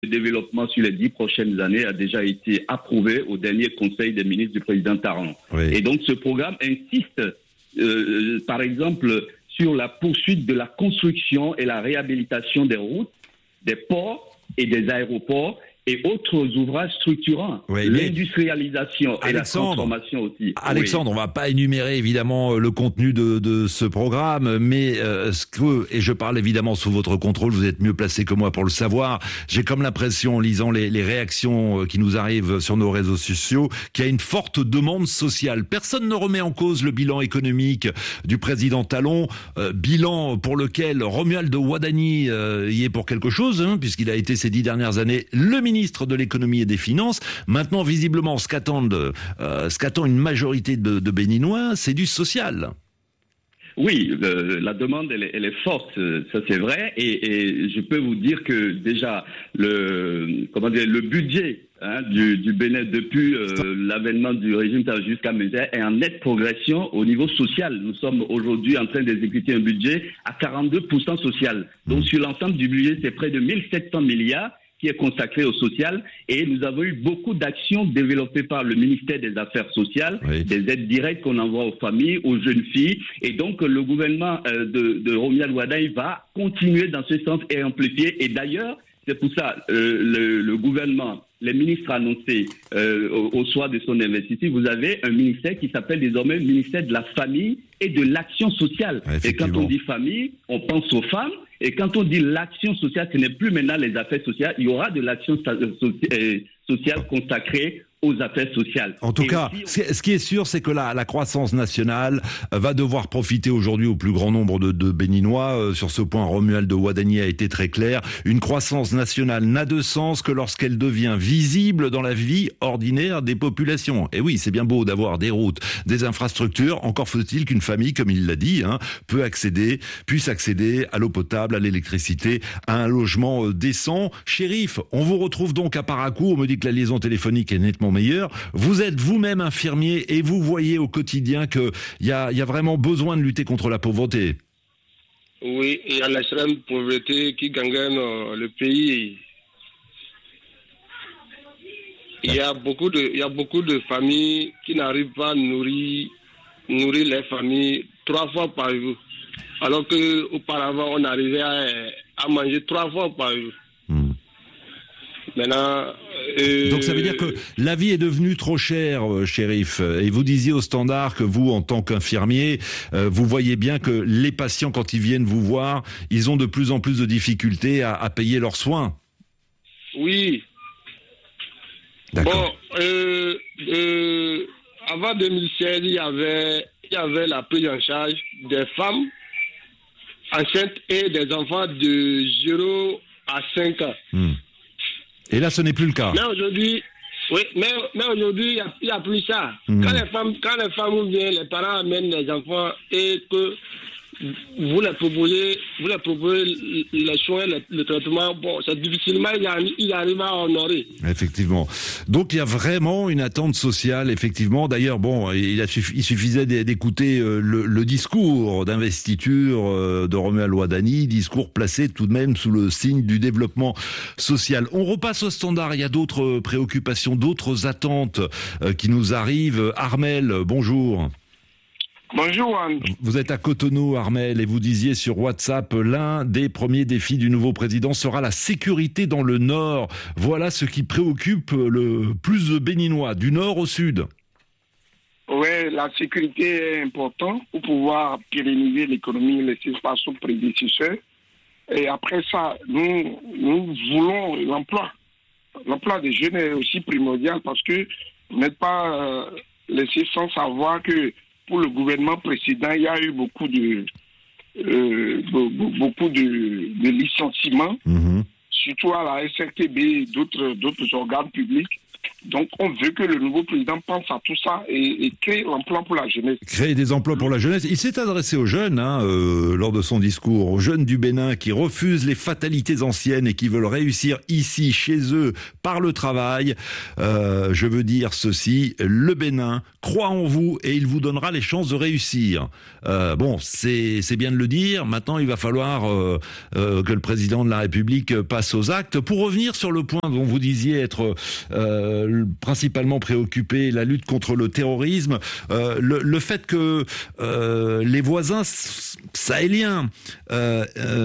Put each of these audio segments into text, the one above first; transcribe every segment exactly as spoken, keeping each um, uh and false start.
de développement sur les dix prochaines années a déjà été approuvé au dernier Conseil des ministres du président Talon. Oui. Et donc ce programme insiste, euh, par exemple, sur la poursuite de la construction et la réhabilitation des routes, des ports et des aéroports et autres ouvrages structurants, oui, l'industrialisation et la transformation aussi. Alexandre, oui. On ne va pas énumérer évidemment le contenu de, de ce programme, mais euh, ce que, et je parle évidemment sous votre contrôle, vous êtes mieux placé que moi pour le savoir, j'ai comme l'impression, en lisant les, les réactions qui nous arrivent sur nos réseaux sociaux, qu'il y a une forte demande sociale. Personne ne remet en cause le bilan économique du président Talon, euh, bilan pour lequel Romuald Wadani euh, y est pour quelque chose, hein, puisqu'il a été ces dix dernières années le ministre de l'économie et des finances. Maintenant, visiblement, ce qu'attendent, euh, ce qu'attend une majorité de, de Béninois, c'est du social. Oui, le, la demande, elle est, elle est forte, ça c'est vrai, et, et je peux vous dire que déjà, le, comment dire, le budget hein, du, du Bénin depuis euh, l'avènement du régime jusqu'à maintenant est en nette progression au niveau social. Nous sommes aujourd'hui en train d'exécuter un budget à quarante-deux pour cent social. Donc mmh. sur l'ensemble du budget, c'est près de mille sept cents milliards qui est consacré au social, et nous avons eu beaucoup d'actions développées par le ministère des Affaires sociales, oui. des aides directes qu'on envoie aux familles, aux jeunes filles, et donc le gouvernement euh, de, de Romuald Wadani va continuer dans ce sens et amplifier, et d'ailleurs, c'est pour ça euh, le, le gouvernement, les ministres annoncés euh, au, au soir de son investiture, vous avez un ministère qui s'appelle désormais le ministère de la famille et de l'action sociale. Et quand on dit famille, on pense aux femmes. Et quand on dit l'action sociale, ce n'est plus maintenant les affaires sociales. Il y aura de l'action sociale consacrée aux affaires sociales. En tout et cas, aussi, on... ce qui est sûr, c'est que la, la croissance nationale va devoir profiter aujourd'hui au plus grand nombre de, de Béninois. Euh, sur ce point, Romuald Wadani a été très clair. Une croissance nationale n'a de sens que lorsqu'elle devient visible dans la vie ordinaire des populations. Et oui, c'est bien beau d'avoir des routes, des infrastructures. Encore faut-il qu'une famille, comme il l'a dit, hein, peut accéder, puisse accéder à l'eau potable, à l'électricité, à un logement euh, décent. Chérif, on vous retrouve donc à Parakou. On me dit que la liaison téléphonique est nettement meilleur. Vous êtes vous-même infirmier et vous voyez au quotidien qu'il y a, y a vraiment besoin de lutter contre la pauvreté. Oui, il y a l'extrême pauvreté qui gangrène le pays. Il y a beaucoup de, il y a beaucoup de familles qui n'arrivent pas à nourrir, nourrir les familles trois fois par jour. Alors qu'auparavant, on arrivait à, à manger trois fois par jour. Hmm. Maintenant, euh... donc ça veut dire que la vie est devenue trop chère, euh, Chérif. Et vous disiez au Standard que vous, en tant qu'infirmier, euh, vous voyez bien que les patients, quand ils viennent vous voir, ils ont de plus en plus de difficultés à, à payer leurs soins. Oui. D'accord. Bon, euh, euh, avant deux mille seize, il y avait, il y avait la prise en charge des femmes enceintes et des enfants de zéro à cinq ans. Hmm. Et là, ce n'est plus le cas. Mais aujourd'hui, oui, mais, mais aujourd'hui, il n'y a, a plus ça. Mmh. Quand les femmes, quand les femmes viennent, les parents amènent les enfants et que vous les proposez, vous les proposez les soins, le, le traitement, bon, c'est difficilement, il arrive à honorer. Effectivement. Donc, il y a vraiment une attente sociale, effectivement. D'ailleurs, bon, il, a suffi, il suffisait d'écouter le, le discours d'investiture de Romuald Wadani, discours placé tout de même sous le signe du développement social. On repasse au Standard. Il y a d'autres préoccupations, d'autres attentes qui nous arrivent. Armel, bonjour. Bonjour Anne. Vous êtes à Cotonou, Armel, et vous disiez sur WhatsApp, l'un des premiers défis du nouveau président sera la sécurité dans le Nord. Voilà ce qui préoccupe le plus de Béninois, du Nord au Sud. Oui, la sécurité est importante pour pouvoir pérenniser l'économie, laisser espace aux prédécesseurs. Et après ça, nous, nous voulons l'emploi. L'emploi des jeunes est aussi primordial parce que vous n'êtes pas euh, laissé sans savoir que pour le gouvernement précédent, il y a eu beaucoup de euh, beaucoup de, de licenciements, mmh. surtout à la S R T B et d'autres, d'autres organes publics. Donc, on veut que le nouveau président pense à tout ça et, et crée l'emploi pour la jeunesse. Créer des emplois pour la jeunesse. Il s'est adressé aux jeunes, hein, euh, lors de son discours, aux jeunes du Bénin qui refusent les fatalités anciennes et qui veulent réussir ici, chez eux, par le travail. Euh, je veux dire ceci, le Bénin croit en vous et il vous donnera les chances de réussir. Euh, bon, c'est, c'est bien de le dire. Maintenant, il va falloir euh, euh, que le président de la République passe aux actes. Pour revenir sur le point dont vous disiez être euh, principalement préoccupé, la lutte contre le terrorisme, euh, le, le fait que euh, les voisins sahéliens euh,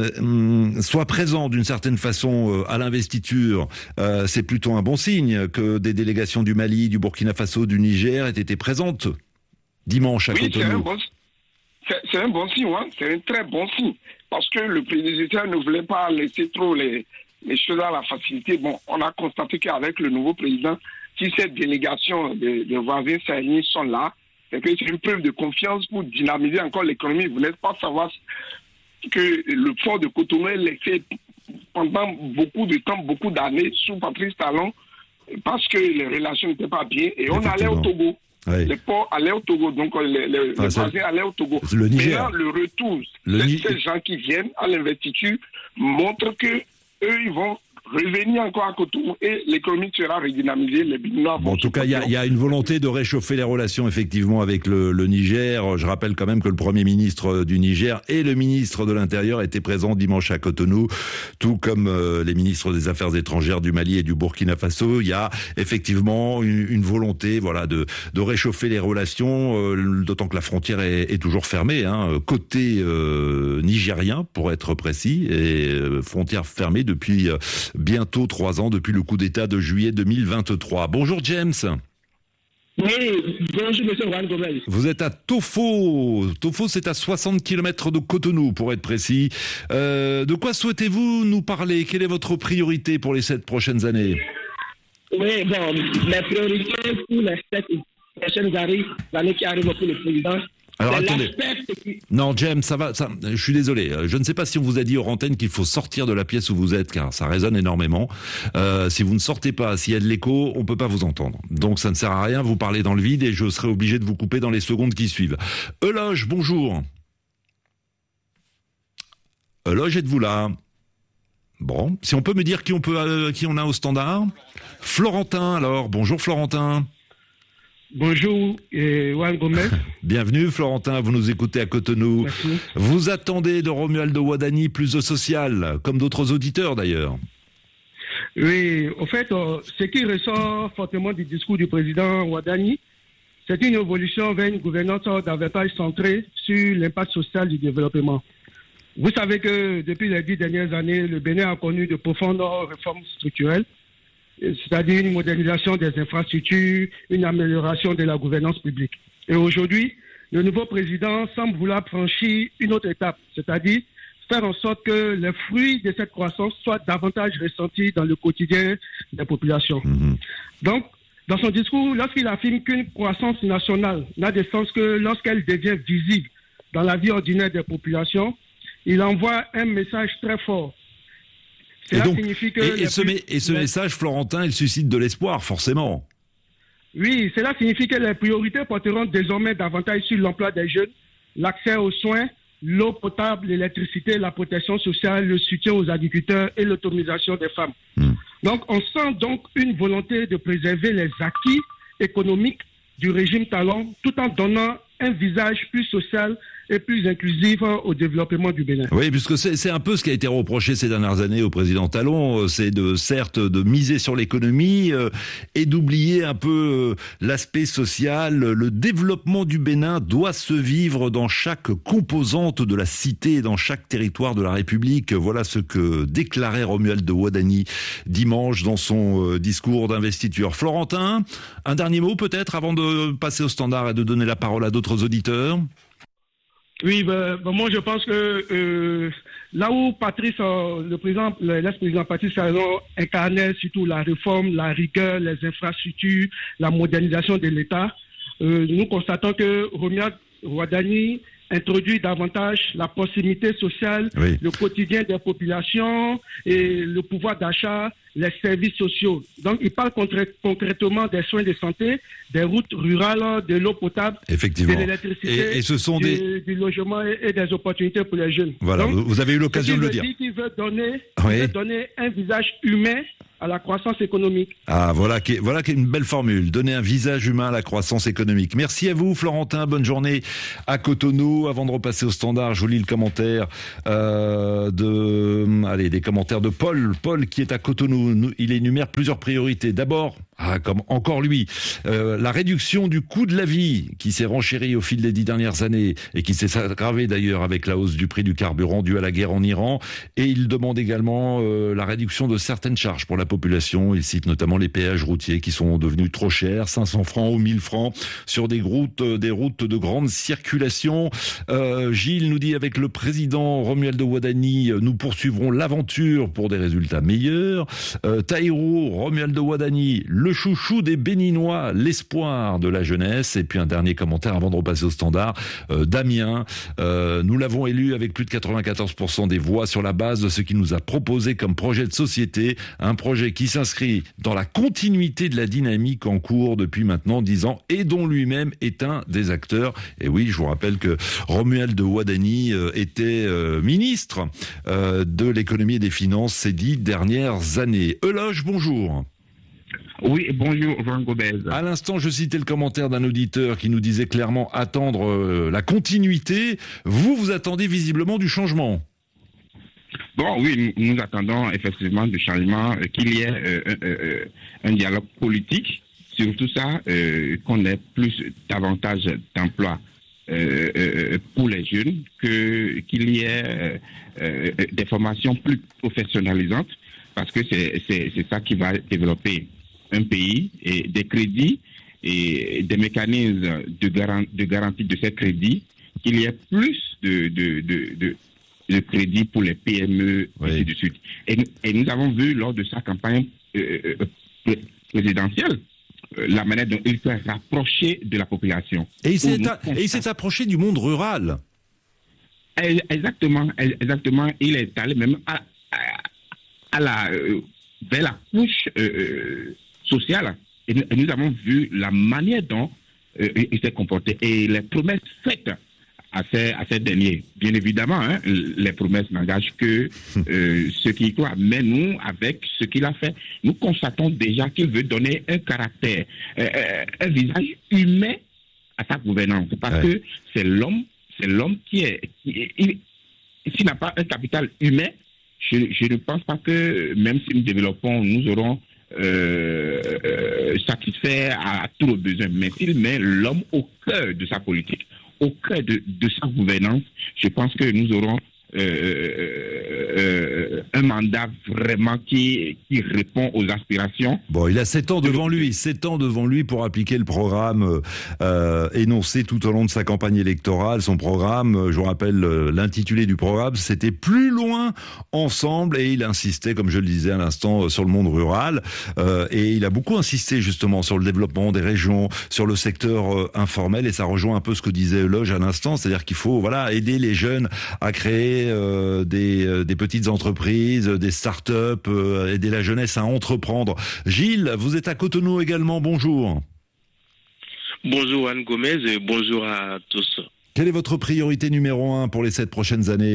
euh, soient présents d'une certaine façon euh, à l'investiture, euh, c'est plutôt un bon signe que des délégations du Mali, du Burkina Faso, du Niger aient été présentes dimanche à oui, Cotonou. C'est un bon, c'est, c'est un bon signe, hein, c'est un très bon signe, parce que le président ne voulait pas laisser trop les, les choses à la facilité. Bon, on a constaté qu'avec le nouveau président, si cette délégation de, de voisins sahéliens sont là, c'est que c'est une preuve de confiance pour dynamiser encore l'économie. Vous n'êtes pas savoir que le port de Cotonou est laissé pendant beaucoup de temps, beaucoup d'années, sous Patrice Talon, parce que les relations n'étaient pas bien, et on allait au Togo. Oui. Les ports allaient au Togo, donc les, les, enfin, les voisins allaient au Togo. Le Niger. Maintenant, le retour, le ces, Ni... ces gens qui viennent à l'investiture montrent que eux, ils vont revenir encore à Cotonou et l'économie sera redynamisée. Les Béninois bon, en tout cas, il y, y a une volonté de réchauffer les relations effectivement avec le, le Niger. Je rappelle quand même que le Premier ministre du Niger et le ministre de l'Intérieur étaient présents dimanche à Cotonou, tout comme euh, les ministres des Affaires étrangères du Mali et du Burkina Faso. Il y a effectivement une, une volonté, voilà, de, de réchauffer les relations, euh, d'autant que la frontière est, est toujours fermée, hein, côté euh, nigérien pour être précis, et euh, frontière fermée depuis euh, bientôt trois ans, depuis le coup d'État de juillet deux mille vingt-trois. Bonjour James. Oui, bonjour monsieur Juan Gomez. Vous êtes à Tofo. Tofo, c'est à soixante kilomètres de Cotonou, pour être précis. Euh, de quoi souhaitez-vous nous parler? Quelle est votre priorité pour les sept prochaines années? Oui, bon, les priorités pour les sept prochaines années, l'année qui arrive pour le président. Alors attendez. Non, James, ça va. Ça, je suis désolé. Je ne sais pas si on vous a dit hors antenne qu'il faut sortir de la pièce où vous êtes, car ça résonne énormément. Euh, si vous ne sortez pas, s'il y a de l'écho, on peut pas vous entendre. Donc ça ne sert à rien. Vous parlez dans le vide et je serai obligé de vous couper dans les secondes qui suivent. Euloge, bonjour. Euloge, êtes-vous là? Bon, si on peut me dire qui on peut, euh, qui on a au standard. Florentin, alors. Bonjour Florentin. Bonjour, euh, Juan Gomez. Bienvenue Florentin, vous nous écoutez à Cotonou. Merci. Vous attendez de Romualdo Ouadani plus de social, comme d'autres auditeurs d'ailleurs. Oui, en fait, euh, ce qui ressort fortement du discours du président Ouadani, c'est une évolution vers une gouvernance davantage centrée sur l'impact social du développement. Vous savez que depuis les dix dernières années, le Bénin a connu de profondes réformes structurelles, c'est-à-dire une modernisation des infrastructures, une amélioration de la gouvernance publique. Et aujourd'hui, le nouveau président semble vouloir franchir une autre étape, c'est-à-dire faire en sorte que les fruits de cette croissance soient davantage ressentis dans le quotidien des populations. Mmh. Donc, dans son discours, lorsqu'il affirme qu'une croissance nationale n'a de sens que lorsqu'elle devient visible dans la vie ordinaire des populations, il envoie un message très fort. Et, donc, signifie que et, et ce, plus... et ce message, Florentin, il suscite de l'espoir, forcément. Oui, cela signifie que les priorités porteront désormais davantage sur l'emploi des jeunes, l'accès aux soins, l'eau potable, l'électricité, la protection sociale, le soutien aux agriculteurs et l'autonomisation des femmes. Mmh. Donc, on sent donc une volonté de préserver les acquis économiques du régime Talon, tout en donnant un visage plus social et plus inclusif au développement du Bénin. Oui, puisque c'est, c'est un peu ce qui a été reproché ces dernières années au président Talon, c'est de certes de miser sur l'économie euh, et d'oublier un peu euh, l'aspect social. Le développement du Bénin doit se vivre dans chaque composante de la cité, dans chaque territoire de la République. Voilà ce que déclarait Romualdo Ouadani dimanche dans son euh, discours d'investiture. Florentin, un dernier mot peut-être avant de passer au standard et de donner la parole à d'autres auditeurs? Oui, ben, ben moi je pense que euh, là où Patrice, euh, le président, l'ex-président Patrice Talon incarnait surtout la réforme, la rigueur, les infrastructures, la modernisation de l'État, euh, nous constatons que Romualdo Ouadani introduit davantage la proximité sociale, oui. le quotidien des populations et le pouvoir d'achat les services sociaux. Donc, il parle concré- concrètement des soins de santé, des routes rurales, de l'eau potable, Effectivement. de l'électricité, Et, et ce sont du, des... du logement et, et des opportunités pour les jeunes. Voilà, Donc, vous, vous avez eu l'occasion de le il dire. dit qu'il veut donner, Oui. il veut donner un visage humain à la croissance économique. Ah, voilà qui est, voilà qui est une belle formule. Donner un visage humain à la croissance économique. Merci à vous, Florentin. Bonne journée à Cotonou. Avant de repasser au standard, je vous lis le commentaire euh, de, allez, des commentaires de Paul. Paul qui est à Cotonou. Il énumère plusieurs priorités. D'abord, ah, comme encore lui, euh, la réduction du coût de la vie qui s'est renchérie au fil des dix dernières années et qui s'est aggravée d'ailleurs avec la hausse du prix du carburant due à la guerre en Iran. Et il demande également euh, la réduction de certaines charges pour la population. Il cite notamment les péages routiers qui sont devenus trop chers, cinq cents francs ou mille francs sur des routes, des routes de grande circulation. Euh, Gilles nous dit, avec le président Romuald Wadani, nous poursuivrons l'aventure pour des résultats meilleurs. Euh, Taïro, Romuald Wadani, le chouchou des Béninois, l'espoir de la jeunesse. Et puis un dernier commentaire avant de repasser au standard. Euh, Damien, euh, nous l'avons élu avec plus de quatre-vingt-quatorze pour cent des voix sur la base de ce qu'il nous a proposé comme projet de société, un projet qui s'inscrit dans la continuité de la dynamique en cours depuis maintenant dix ans et dont lui-même est un des acteurs. Et oui, je vous rappelle que Romuald Wadani euh, était euh, ministre euh, de l'économie et des finances ces dix dernières années. Euloge, bonjour. Oui, bonjour, Jean Gomez. À l'instant, je citais le commentaire d'un auditeur qui nous disait clairement attendre euh, la continuité. Vous, vous attendez visiblement du changement. Bon, oui, nous, nous attendons effectivement du changement, euh, qu'il y ait euh, euh, un dialogue politique, surtout ça, euh, qu'on ait plus davantage d'emplois euh, euh, pour les jeunes, que qu'il y ait euh, euh, des formations plus professionnalisantes, parce que c'est, c'est, c'est ça qui va développer un pays, et des crédits et des mécanismes de, garan- de garantie de ces crédits, qu'il y ait plus de, de, de, de de crédit pour les P M E, oui. ainsi de suite. Et, et nous avons vu lors de sa campagne euh, euh, présidentielle euh, la manière dont il s'est rapproché de la population. Et il s'est, a- et il s'est approché du monde rural. Exactement, exactement. Il est allé même à, à, à la, euh, vers la couche euh, sociale. Et nous, et nous avons vu la manière dont euh, il s'est comporté et les promesses faites à ces, à ces derniers. Bien évidemment, hein, les promesses n'engagent que euh, ceux qui y croient. Mais nous, avec ce qu'il a fait, nous constatons déjà qu'il veut donner un caractère, euh, un visage humain à sa gouvernance. Parce ouais. que c'est l'homme, c'est l'homme qui est... Qui, il, s'il n'a pas un capital humain, je, je ne pense pas que, même si nous développons, nous aurons euh, euh, satisfait à, à tous nos besoins. Mais s'il met l'homme au cœur de sa politique, au cœur de, de sa gouvernance, je pense que nous aurons euh, euh, un mandat vraiment qui, qui répond aux aspirations. Bon, il a sept ans devant lui, sept ans devant lui pour appliquer le programme euh, énoncé tout au long de sa campagne électorale. Son programme, je vous rappelle l'intitulé du programme, c'était Plus loin ensemble, et il insistait, comme je le disais à l'instant, sur le monde rural. Euh, et il a beaucoup insisté justement sur le développement des régions, sur le secteur euh, informel, et ça rejoint un peu ce que disait Euloge à l'instant, c'est-à-dire qu'il faut voilà aider les jeunes à créer euh, des, euh, des petites entreprises, des start-up, euh, aider la jeunesse à entreprendre. Gilles, vous êtes à Cotonou également, bonjour. Bonjour Anne Gomez et bonjour à tous. Quelle est votre priorité numéro un pour les sept prochaines années ?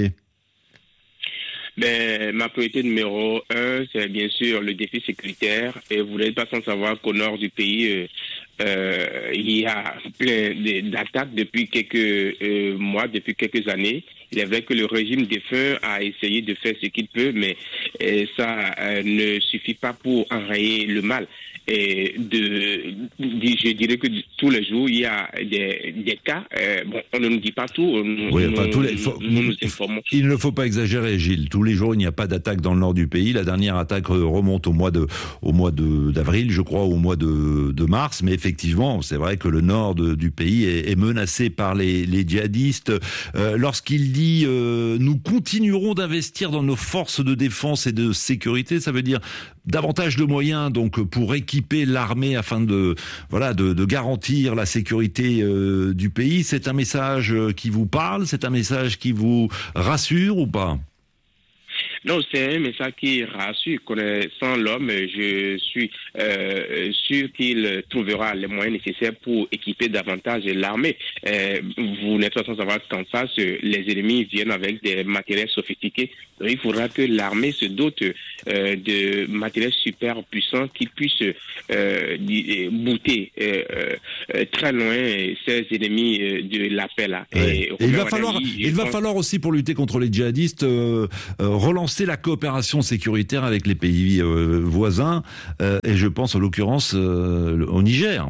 Ben, ma priorité numéro un, c'est bien sûr le défi sécuritaire. Et vous n'êtes pas sans savoir qu'au nord du pays, euh, euh, il y a plein d'attaques depuis quelques euh, mois, depuis quelques années. Il est vrai que le régime défunt a essayé de faire ce qu'il peut, mais euh, ça euh, ne suffit pas pour enrayer le mal. Et de, je dirais que tous les jours, il y a des, des cas. Euh, bon, on ne nous dit pas tout. Nous, oui, enfin, nous, tous les, faut, nous nous informons. Il ne faut pas exagérer, Gilles. Tous les jours, il n'y a pas d'attaque dans le nord du pays. La dernière attaque remonte au mois de, au mois de, d'avril, je crois, au mois de, de mars. Mais effectivement, c'est vrai que le nord de, du pays est, est menacé par les, les djihadistes. Euh, lorsqu'il dit euh, nous continuerons d'investir dans nos forces de défense et de sécurité, ça veut dire davantage de moyens donc pour équiper l'armée afin de voilà de, de garantir la sécurité euh, du pays. C'est un message qui vous parle, c'est un message qui vous rassure ou pas ? Non, c'est un message qui rassure. Connaissant l'homme, je suis euh, sûr qu'il trouvera les moyens nécessaires pour équiper davantage l'armée. Euh, vous n'êtes pas sans savoir qu'en face, les ennemis viennent avec des matériels sophistiqués. Donc, il faudra que l'armée se dote euh, de matériels super puissants qui puissent euh, bouter euh, euh, très loin ces ennemis euh, de la paix là. Ouais. Et, et il va falloir, il va pense... falloir aussi pour lutter contre les djihadistes euh, euh, relancer la coopération sécuritaire avec les pays euh, voisins euh, et je pense en l'occurrence euh, au Niger.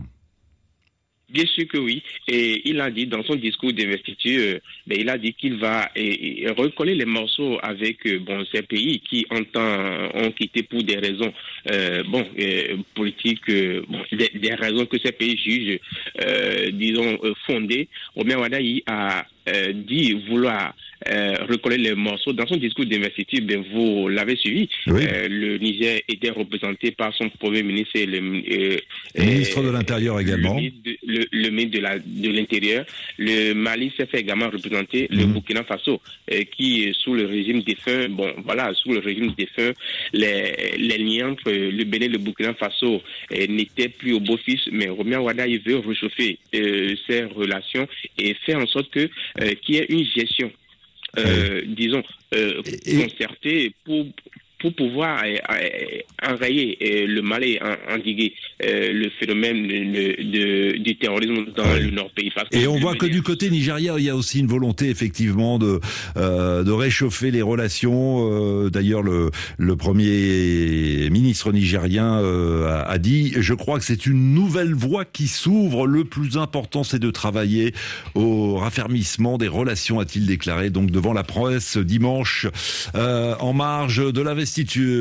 Bien sûr que oui. Et il a dit dans son discours d'investiture, euh, ben, il a dit qu'il va et, et recoller les morceaux avec euh, bon ces pays qui en temps ont quitté pour des raisons euh, bon euh, politiques, euh, bon, des, des raisons que ces pays jugent euh, disons euh, fondées. Omer Wadaï a euh, dit vouloir euh, recoller les morceaux. Dans son discours d'investiture, ben, vous l'avez suivi, oui. euh, le Niger était représenté par son premier ministre et le, euh, le ministre de l'Intérieur également. Le, le, le ministre de, la, de l'Intérieur. Le Mali s'est fait également représenter, mmh. le Burkina Faso, euh, qui sous le régime défunt, bon voilà, sous le régime défunt, les, les liens entre le Bénin et le Burkina Faso euh, n'étaient plus au beau fixe, mais Romain Wada, il veut réchauffer euh, ces relations et faire en sorte que euh, qu'il y ait une gestion Euh, disons, euh, concerté pour, pour pouvoir euh, euh, enrayer euh, le mal et en, endiguer euh, le phénomène de, de, du terrorisme dans ouais. le Nord-Pays. Parce que et on voit que du côté nigérien, il y a aussi une volonté effectivement de, euh, de réchauffer les relations. Euh, d'ailleurs, le, le premier ministre nigérien euh, a, a dit « Je crois que c'est une nouvelle voie qui s'ouvre. Le plus important, c'est de travailler au raffermissement des relations », a-t-il déclaré donc devant la presse dimanche euh, en marge de l'investissement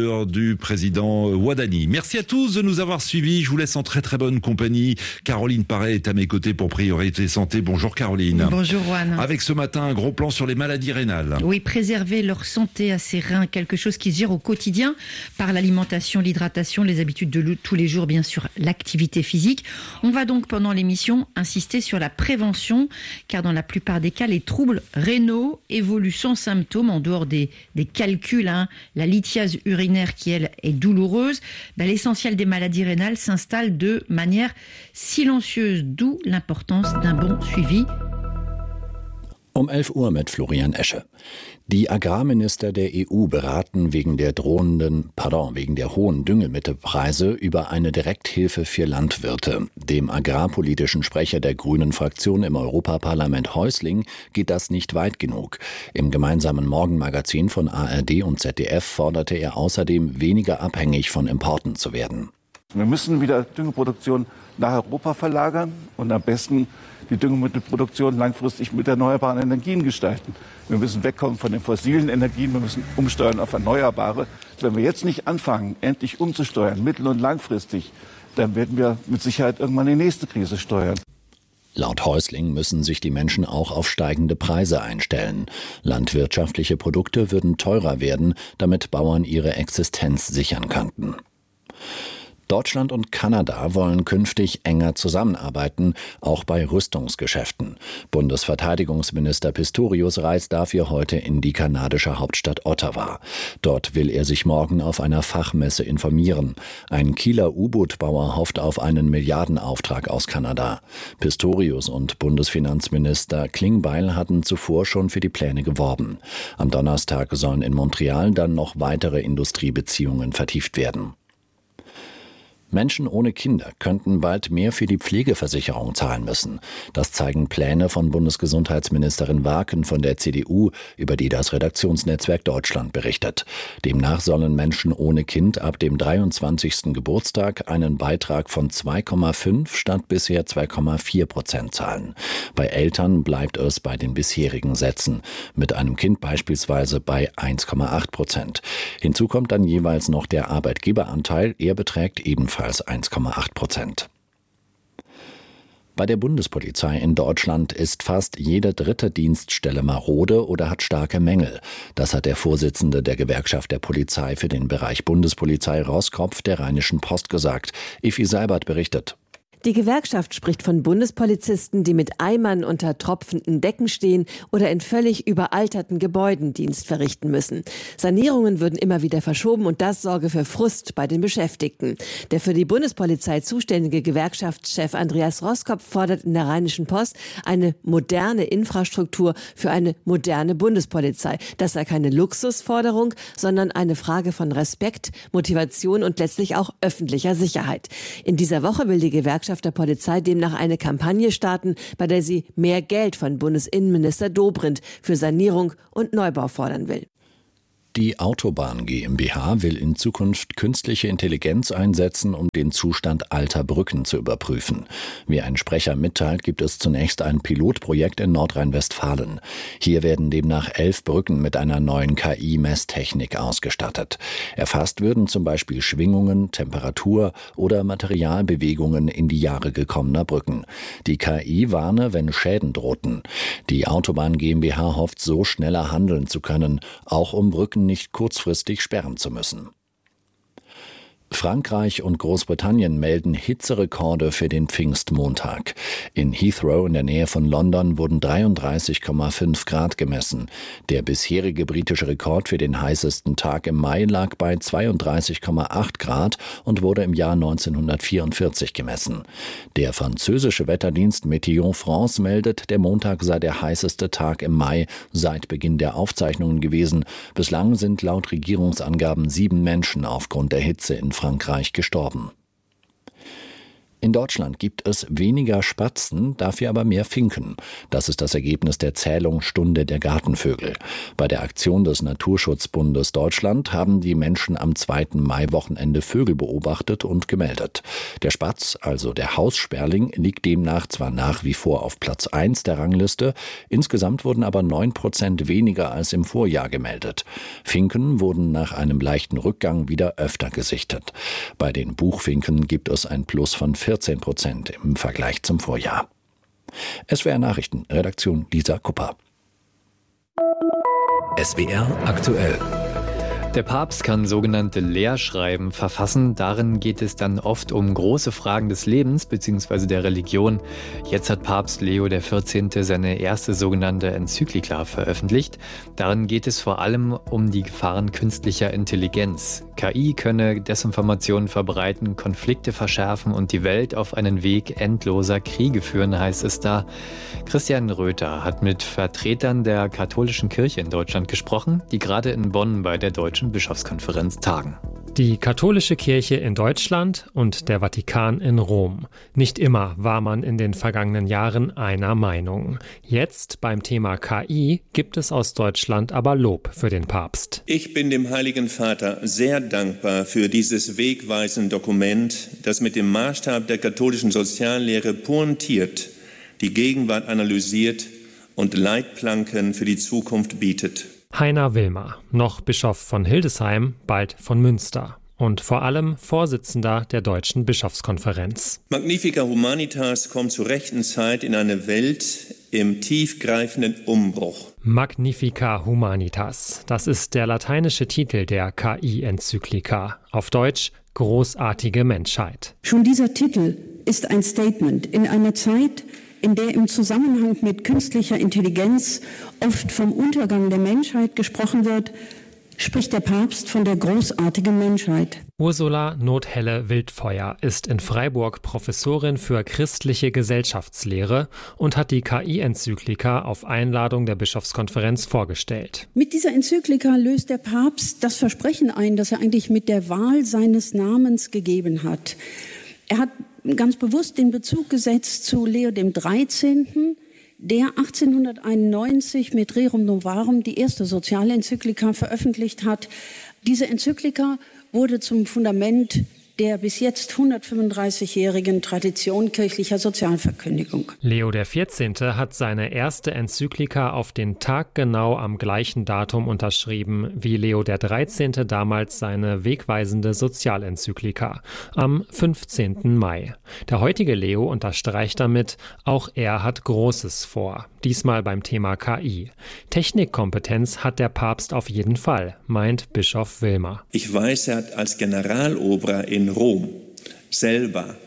du président Ouadani. Merci à tous de nous avoir suivis. Je vous laisse en très très bonne compagnie. Caroline Paré est à mes côtés pour Priorité Santé. Bonjour Caroline. Bonjour Juan. Avec ce matin un gros plan sur les maladies rénales. Oui, préserver leur santé à ses reins, quelque chose qui se gère au quotidien par l'alimentation, l'hydratation, les habitudes de tous les jours, bien sûr, l'activité physique. On va donc pendant l'émission insister sur la prévention, car dans la plupart des cas, les troubles rénaux évoluent sans symptômes en dehors des, des calculs, hein, la lithiase urinaire qui, elle, est douloureuse. Ben, l'essentiel des maladies rénales s'installe de manière silencieuse, d'où l'importance d'un bon suivi. Um elf Uhr mit Florian Esche. Die Agrarminister der E U beraten wegen der drohenden, pardon, wegen der hohen Düngemittelpreise über eine Direkthilfe für Landwirte. Dem agrarpolitischen Sprecher der Grünen-Fraktion im Europaparlament Häusling geht das nicht weit genug. Im gemeinsamen Morgenmagazin von A R D und Z D F forderte er außerdem, weniger abhängig von Importen zu werden. Wir müssen wieder Düngeproduktion nach Europa verlagern und am besten die Düngemittelproduktion langfristig mit erneuerbaren Energien gestalten. Wir müssen wegkommen von den fossilen Energien, wir müssen umsteuern auf Erneuerbare. Wenn wir jetzt nicht anfangen, endlich umzusteuern, mittel- und langfristig, dann werden wir mit Sicherheit irgendwann die nächste Krise steuern. Laut Häusling müssen sich die Menschen auch auf steigende Preise einstellen. Landwirtschaftliche Produkte würden teurer werden, damit Bauern ihre Existenz sichern könnten. Deutschland und Kanada wollen künftig enger zusammenarbeiten, auch bei Rüstungsgeschäften. Bundesverteidigungsminister Pistorius reist dafür heute in die kanadische Hauptstadt Ottawa. Dort will er sich morgen auf einer Fachmesse informieren. Ein Kieler U-Boot-Bauer hofft auf einen Milliardenauftrag aus Kanada. Pistorius und Bundesfinanzminister Klingbeil hatten zuvor schon für die Pläne geworben. Am Donnerstag sollen in Montreal dann noch weitere Industriebeziehungen vertieft werden. Menschen ohne Kinder könnten bald mehr für die Pflegeversicherung zahlen müssen. Das zeigen Pläne von Bundesgesundheitsministerin Waken von der C D U, über die das Redaktionsnetzwerk Deutschland berichtet. Demnach sollen Menschen ohne Kind ab dem dreiundzwanzigsten Geburtstag einen Beitrag von zwei Komma fünf statt bisher zwei Komma vier Prozent zahlen. Bei Eltern bleibt es bei den bisherigen Sätzen, mit einem Kind beispielsweise bei eins Komma acht Prozent. Hinzu kommt dann jeweils noch der Arbeitgeberanteil, er beträgt ebenfalls eins Komma acht Prozent. Bei der Bundespolizei in Deutschland ist fast jede dritte Dienststelle marode oder hat starke Mängel. Das hat der Vorsitzende der Gewerkschaft der Polizei für den Bereich Bundespolizei Roskopf der Rheinischen Post gesagt. Effi Seibert berichtet. Die Gewerkschaft spricht von Bundespolizisten, die mit Eimern unter tropfenden Decken stehen oder in völlig überalterten Gebäuden Dienst verrichten müssen. Sanierungen würden immer wieder verschoben und das sorge für Frust bei den Beschäftigten. Der für die Bundespolizei zuständige Gewerkschaftschef Andreas Roskopf fordert in der Rheinischen Post eine moderne Infrastruktur für eine moderne Bundespolizei. Das sei keine Luxusforderung, sondern eine Frage von Respekt, Motivation und letztlich auch öffentlicher Sicherheit. In dieser Woche will die Gewerkschaft der Polizei demnach eine Kampagne starten, bei der sie mehr Geld von Bundesinnenminister Dobrindt für Sanierung und Neubau fordern will. Die Autobahn GmbH will in Zukunft künstliche Intelligenz einsetzen, um den Zustand alter Brücken zu überprüfen. Wie ein Sprecher mitteilt, gibt es zunächst ein Pilotprojekt in Nordrhein-Westfalen. Hier werden demnach elf Brücken mit einer neuen K I-Messtechnik ausgestattet. Erfasst würden zum Beispiel Schwingungen, Temperatur oder Materialbewegungen in die Jahre gekommener Brücken. Die K I warne, wenn Schäden drohten. Die Autobahn GmbH hofft, so schneller handeln zu können, auch um Brücken nicht kurzfristig sperren zu müssen. Frankreich und Großbritannien melden Hitzerekorde für den Pfingstmontag. In Heathrow in der Nähe von London wurden dreiunddreißig Komma fünf Grad gemessen. Der bisherige britische Rekord für den heißesten Tag im Mai lag bei zweiunddreißig Komma acht Grad und wurde im Jahr neunzehnhundertvierundvierzig gemessen. Der französische Wetterdienst Météo France meldet, der Montag sei der heißeste Tag im Mai seit Beginn der Aufzeichnungen gewesen. Bislang sind laut Regierungsangaben sieben Menschen aufgrund der Hitze in Frankreich gestorben. In Deutschland gibt es weniger Spatzen, dafür aber mehr Finken. Das ist das Ergebnis der Zählung Stunde der Gartenvögel. Bei der Aktion des Naturschutzbundes Deutschland haben die Menschen am zweiten Maiwochenende Vögel beobachtet und gemeldet. Der Spatz, also der Haussperling, liegt demnach zwar nach wie vor auf Platz eins der Rangliste, insgesamt wurden aber neun Prozent weniger als im Vorjahr gemeldet. Finken wurden nach einem leichten Rückgang wieder öfter gesichtet. Bei den Buchfinken gibt es ein Plus von vierzehn Prozent im Vergleich zum Vorjahr. S W R Nachrichten, Redaktion Lisa Kupper. S W R aktuell. Der Papst kann sogenannte Lehrschreiben verfassen. Darin geht es dann oft um große Fragen des Lebens bzw. der Religion. Jetzt hat Papst Leo der vierzehnte seine erste sogenannte Enzyklika veröffentlicht. Darin geht es vor allem um die Gefahren künstlicher Intelligenz. K I könne Desinformationen verbreiten, Konflikte verschärfen und die Welt auf einen Weg endloser Kriege führen, heißt es da. Christian Röther hat mit Vertretern der katholischen Kirche in Deutschland gesprochen, die gerade in Bonn bei der Deutschen Bischofskonferenz tagen. Die katholische Kirche in Deutschland und der Vatikan in Rom. Nicht immer war man in den vergangenen Jahren einer Meinung. Jetzt beim Thema K I gibt es aus Deutschland aber Lob für den Papst. Ich bin dem Heiligen Vater sehr dankbar für dieses wegweisende Dokument, das mit dem Maßstab der katholischen Soziallehre pointiert, die Gegenwart analysiert und Leitplanken für die Zukunft bietet. Heiner Wilmer, noch Bischof von Hildesheim, bald von Münster und vor allem Vorsitzender der Deutschen Bischofskonferenz. Magnifica Humanitas kommt zur rechten Zeit in eine Welt im tiefgreifenden Umbruch. Magnifica Humanitas, das ist der lateinische Titel der K I-Enzyklika. Auf Deutsch großartige Menschheit. Schon dieser Titel ist ein Statement in einer Zeit, in der im Zusammenhang mit künstlicher Intelligenz oft vom Untergang der Menschheit gesprochen wird, spricht der Papst von der großartigen Menschheit. Ursula Nothelle-Wildfeuer ist in Freiburg Professorin für christliche Gesellschaftslehre und hat die K I-Enzyklika auf Einladung der Bischofskonferenz vorgestellt. Mit dieser Enzyklika löst der Papst das Versprechen ein, das er eigentlich mit der Wahl seines Namens gegeben hat. Er hat ganz bewusst den Bezug gesetzt zu Leo dem dreizehnten, der achtzehnhunderteinundneunzig mit Rerum Novarum die erste Sozialenzyklika veröffentlicht hat. Diese Enzyklika wurde zum Fundament der bis jetzt hundertfünfunddreißigjährigen Tradition kirchlicher Sozialverkündigung. Leo der vierzehnte hat seine erste Enzyklika auf den Tag genau am gleichen Datum unterschrieben wie Leo der dreizehnte damals seine wegweisende Sozialenzyklika, am fünfzehnten Mai. Der heutige Leo unterstreicht damit, auch er hat Großes vor, diesmal beim Thema K I. Technikkompetenz hat der Papst auf jeden Fall, meint Bischof Wilmer. Ich weiß, er hat als Generalober in Rom selber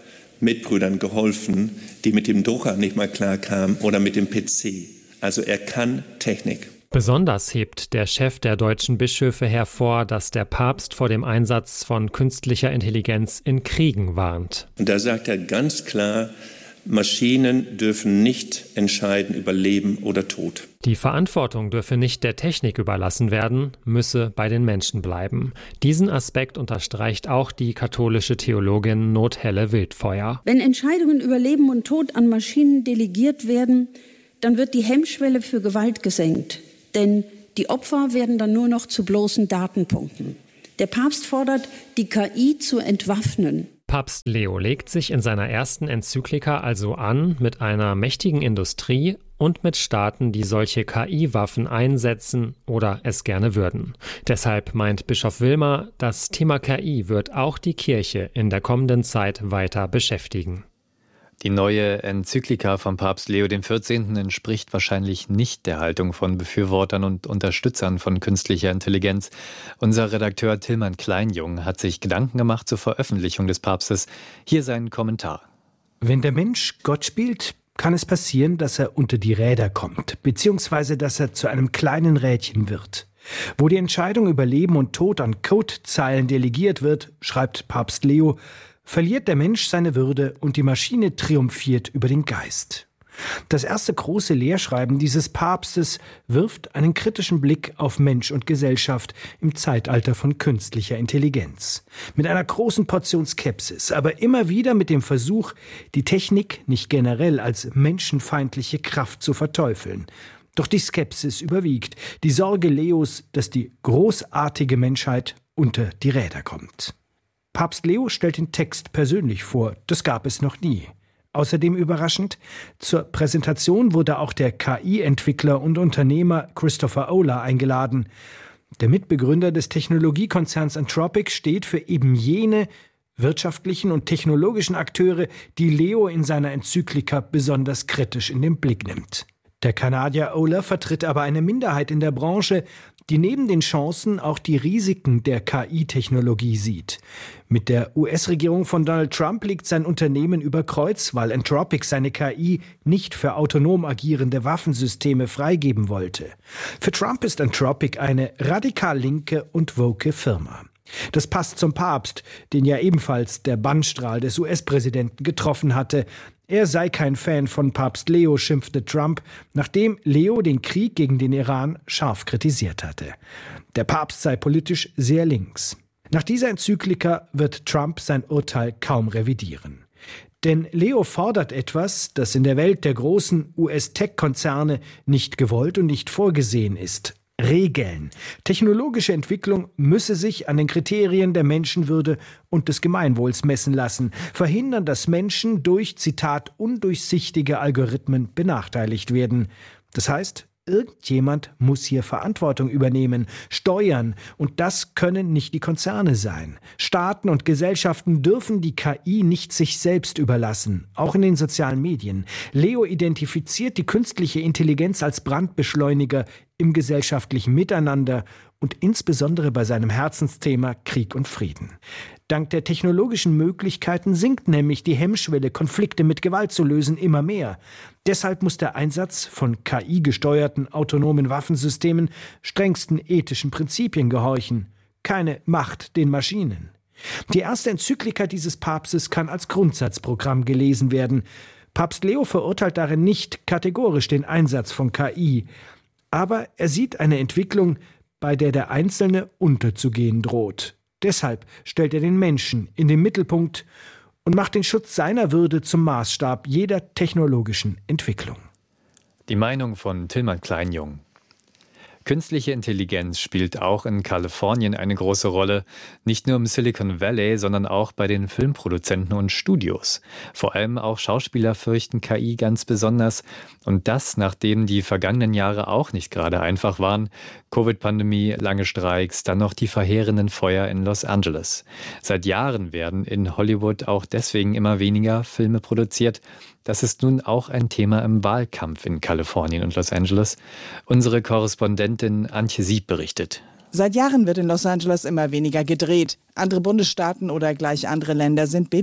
Mitbrüdern geholfen, die mit dem Drucker nicht mal klarkamen oder mit dem P C. Also er kann Technik. Besonders hebt der Chef der deutschen Bischöfe hervor, dass der Papst vor dem Einsatz von künstlicher Intelligenz in Kriegen warnt. Und da sagt er ganz klar, Maschinen dürfen nicht entscheiden über Leben oder Tod. Die Verantwortung dürfe nicht der Technik überlassen werden, müsse bei den Menschen bleiben. Diesen Aspekt unterstreicht auch die katholische Theologin Nothelle Wildfeuer. Wenn Entscheidungen über Leben und Tod an Maschinen delegiert werden, dann wird die Hemmschwelle für Gewalt gesenkt. Denn die Opfer werden dann nur noch zu bloßen Datenpunkten. Der Papst fordert, die K I zu entwaffnen. Papst Leo legt sich in seiner ersten Enzyklika also an mit einer mächtigen Industrie und mit Staaten, die solche K I-Waffen einsetzen oder es gerne würden. Deshalb meint Bischof Wilmer, das Thema K I wird auch die Kirche in der kommenden Zeit weiter beschäftigen. Die neue Enzyklika von Papst Leo der vierzehnte. Entspricht wahrscheinlich nicht der Haltung von Befürwortern und Unterstützern von künstlicher Intelligenz. Unser Redakteur Tilman Kleinjung hat sich Gedanken gemacht zur Veröffentlichung des Papstes. Hier sein Kommentar. Wenn der Mensch Gott spielt, kann es passieren, dass er unter die Räder kommt, beziehungsweise dass er zu einem kleinen Rädchen wird. Wo die Entscheidung über Leben und Tod an Codezeilen delegiert wird, schreibt Papst Leo, verliert der Mensch seine Würde und die Maschine triumphiert über den Geist. Das erste große Lehrschreiben dieses Papstes wirft einen kritischen Blick auf Mensch und Gesellschaft im Zeitalter von künstlicher Intelligenz. Mit einer großen Portion Skepsis, aber immer wieder mit dem Versuch, die Technik nicht generell als menschenfeindliche Kraft zu verteufeln. Doch die Skepsis überwiegt, die Sorge Leos, dass die großartige Menschheit unter die Räder kommt. Papst Leo stellt den Text persönlich vor, das gab es noch nie. Außerdem überraschend, zur Präsentation wurde auch der K I-Entwickler und Unternehmer Christopher Olah eingeladen. Der Mitbegründer des Technologiekonzerns Anthropic steht für eben jene wirtschaftlichen und technologischen Akteure, die Leo in seiner Enzyklika besonders kritisch in den Blick nimmt. Der Kanadier Olah vertritt aber eine Minderheit in der Branche, die neben den Chancen auch die Risiken der K I-Technologie sieht. Mit der U S-Regierung von Donald Trump liegt sein Unternehmen über Kreuz, weil Anthropic seine K I nicht für autonom agierende Waffensysteme freigeben wollte. Für Trump ist Anthropic eine radikal linke und woke Firma. Das passt zum Papst, den ja ebenfalls der Bannstrahl des U S-Präsidenten getroffen hatte. Er sei kein Fan von Papst Leo, schimpfte Trump, nachdem Leo den Krieg gegen den Iran scharf kritisiert hatte. Der Papst sei politisch sehr links. Nach dieser Enzyklika wird Trump sein Urteil kaum revidieren. Denn Leo fordert etwas, das in der Welt der großen U S-Tech-Konzerne nicht gewollt und nicht vorgesehen ist. Regeln. Technologische Entwicklung müsse sich an den Kriterien der Menschenwürde und des Gemeinwohls messen lassen, verhindern, dass Menschen durch, Zitat, undurchsichtige Algorithmen benachteiligt werden. Das heißt, irgendjemand muss hier Verantwortung übernehmen, steuern, und das können nicht die Konzerne sein. Staaten und Gesellschaften dürfen die K I nicht sich selbst überlassen, auch in den sozialen Medien. Leo identifiziert die künstliche Intelligenz als Brandbeschleuniger im gesellschaftlichen Miteinander und insbesondere bei seinem Herzensthema Krieg und Frieden. Dank der technologischen Möglichkeiten sinkt nämlich die Hemmschwelle, Konflikte mit Gewalt zu lösen, immer mehr. Deshalb muss der Einsatz von K I-gesteuerten autonomen Waffensystemen strengsten ethischen Prinzipien gehorchen. Keine Macht den Maschinen. Die erste Enzyklika dieses Papstes kann als Grundsatzprogramm gelesen werden. Papst Leo verurteilt darin nicht kategorisch den Einsatz von K I. Aber er sieht eine Entwicklung, bei der der Einzelne unterzugehen droht. Deshalb stellt er den Menschen in den Mittelpunkt und macht den Schutz seiner Würde zum Maßstab jeder technologischen Entwicklung. Die Meinung von Tilman Kleinjung. Künstliche Intelligenz spielt auch in Kalifornien eine große Rolle, nicht nur im Silicon Valley, sondern auch bei den Filmproduzenten und Studios. Vor allem auch Schauspieler fürchten K I ganz besonders, und das, nachdem die vergangenen Jahre auch nicht gerade einfach waren. Covid-Pandemie, lange Streiks, dann noch die verheerenden Feuer in Los Angeles. Seit Jahren werden in Hollywood auch deswegen immer weniger Filme produziert. Das ist nun auch ein Thema im Wahlkampf in Kalifornien und Los Angeles. Unsere Korrespondentin Antje Sieb berichtet. Seit Jahren wird in Los Angeles immer weniger gedreht. Andere Bundesstaaten oder gleich andere Länder sind billiger.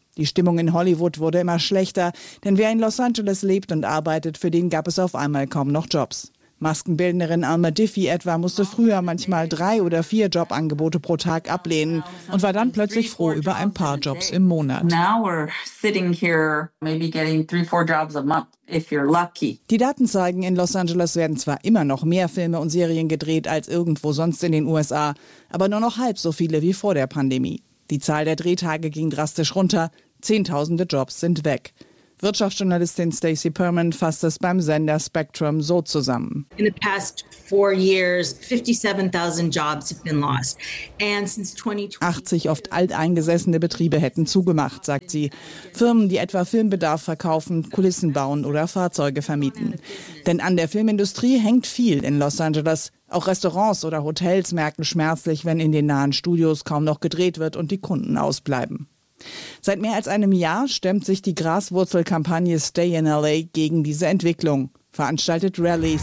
Die Stimmung in Hollywood wurde immer schlechter, denn wer in Los Angeles lebt und arbeitet, für den gab es auf einmal kaum noch Jobs. Maskenbildnerin Alma Diffie etwa musste früher manchmal drei oder vier Jobangebote pro Tag ablehnen und war dann plötzlich froh über ein paar Jobs im Monat. Die Daten zeigen, in Los Angeles werden zwar immer noch mehr Filme und Serien gedreht als irgendwo sonst in den U S A, aber nur noch halb so viele wie vor der Pandemie. Die Zahl der Drehtage ging drastisch runter, Zehntausende Jobs sind weg. Wirtschaftsjournalistin Stacey Perman fasst es beim Sender Spectrum so zusammen. In the past four years, fifty-seven thousand jobs have been lost. And since twenty twenty achtzig oft alteingesessene Betriebe hätten zugemacht, sagt sie. Firmen, die etwa Filmbedarf verkaufen, Kulissen bauen oder Fahrzeuge vermieten. Denn an der Filmindustrie hängt viel in Los Angeles. Auch Restaurants oder Hotels merken schmerzlich, wenn in den nahen Studios kaum noch gedreht wird und die Kunden ausbleiben. Seit mehr als einem Jahr stemmt sich die Graswurzelkampagne Stay in L A gegen diese Entwicklung, veranstaltet Rallies.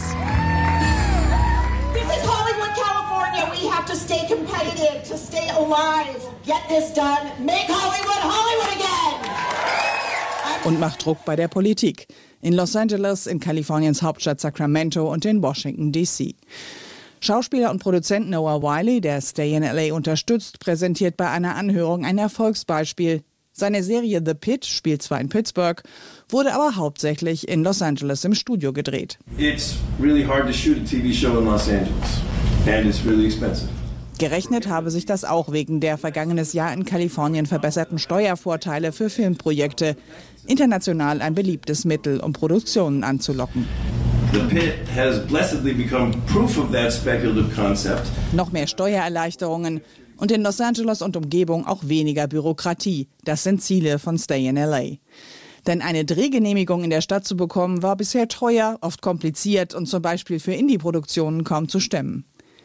This is Hollywood, California. We have to stay competitive, to stay alive. Get this done. Make Hollywood Hollywood again. Und macht Druck bei der Politik. In Los Angeles, in Kaliforniens Hauptstadt Sacramento und in Washington D C Schauspieler und Produzent Noah Wiley, der Stay in L A unterstützt, präsentiert bei einer Anhörung ein Erfolgsbeispiel. Seine Serie The Pit spielt zwar in Pittsburgh, wurde aber hauptsächlich in Los Angeles im Studio gedreht. It's really hard to shoot a T V show in Los Angeles and it's really expensive. Gerechnet habe sich das auch wegen der vergangenes Jahr in Kalifornien verbesserten Steuervorteile für Filmprojekte. International ein beliebtes Mittel, um Produktionen anzulocken. The Pit has blessedly become proof of that speculative concept. Noch mehr Steuererleichterungen und in Los Angeles und Umgebung auch weniger Bürokratie. Das sind Ziele von Stay in L A. Denn eine Drehgenehmigung in der Stadt zu bekommen, war bisher teuer, oft kompliziert und zum Beispiel für Indie-Produktionen kaum zu stemmen.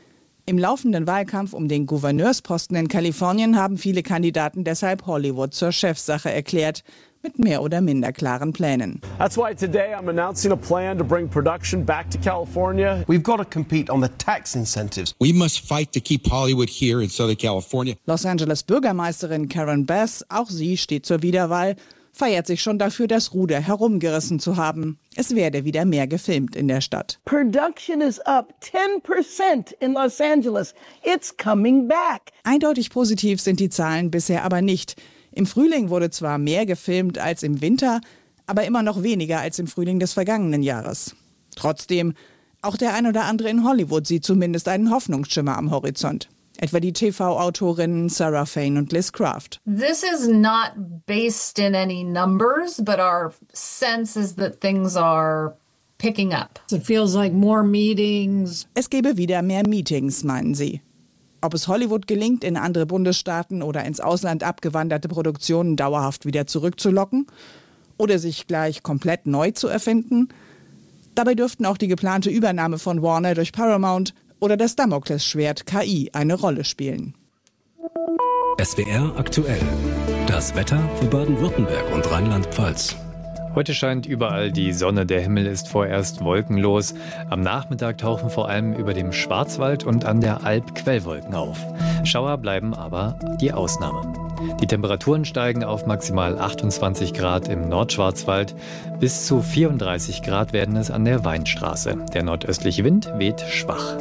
Im laufenden Wahlkampf um den Gouverneursposten in Kalifornien haben viele Kandidaten deshalb Hollywood zur Chefsache erklärt, mit mehr oder minder klaren Plänen. That's why today I'm announcing a plan to bring production back to California. We've got to compete on the tax incentives. We must fight to keep Hollywood here in Southern California. Los Angeles Bürgermeisterin Karen Bass, auch sie steht zur Wiederwahl, feiert sich schon dafür, das Ruder herumgerissen zu haben. Es werde wieder mehr gefilmt in der Stadt. Production is up ten percent in Los Angeles. It's coming back. Eindeutig positiv sind die Zahlen bisher aber nicht. Im Frühling wurde zwar mehr gefilmt als im Winter, aber immer noch weniger als im Frühling des vergangenen Jahres. Trotzdem, auch der ein oder andere in Hollywood sieht zumindest einen Hoffnungsschimmer am Horizont. Etwa die T V-Autorinnen Sarah Fain und Liz Craft. This is not based in any numbers, but our sense is that things are picking up. It feels like more meetings. Es gebe wieder mehr Meetings, meinen sie. Ob es Hollywood gelingt, in andere Bundesstaaten oder ins Ausland abgewanderte Produktionen dauerhaft wieder zurückzulocken oder sich gleich komplett neu zu erfinden? Dabei dürften auch die geplante Übernahme von Warner durch Paramount oder das Damoklesschwert K I eine Rolle spielen. S W R aktuell. Das Wetter für Baden-Württemberg und Rheinland-Pfalz. Heute scheint überall die Sonne, der Himmel ist vorerst wolkenlos. Am Nachmittag tauchen vor allem über dem Schwarzwald und an der Alp Quellwolken auf. Schauer bleiben aber die Ausnahme. Die Temperaturen steigen auf maximal achtundzwanzig Grad im Nordschwarzwald. Bis zu vierunddreißig Grad werden es an der Weinstraße. Der nordöstliche Wind weht schwach.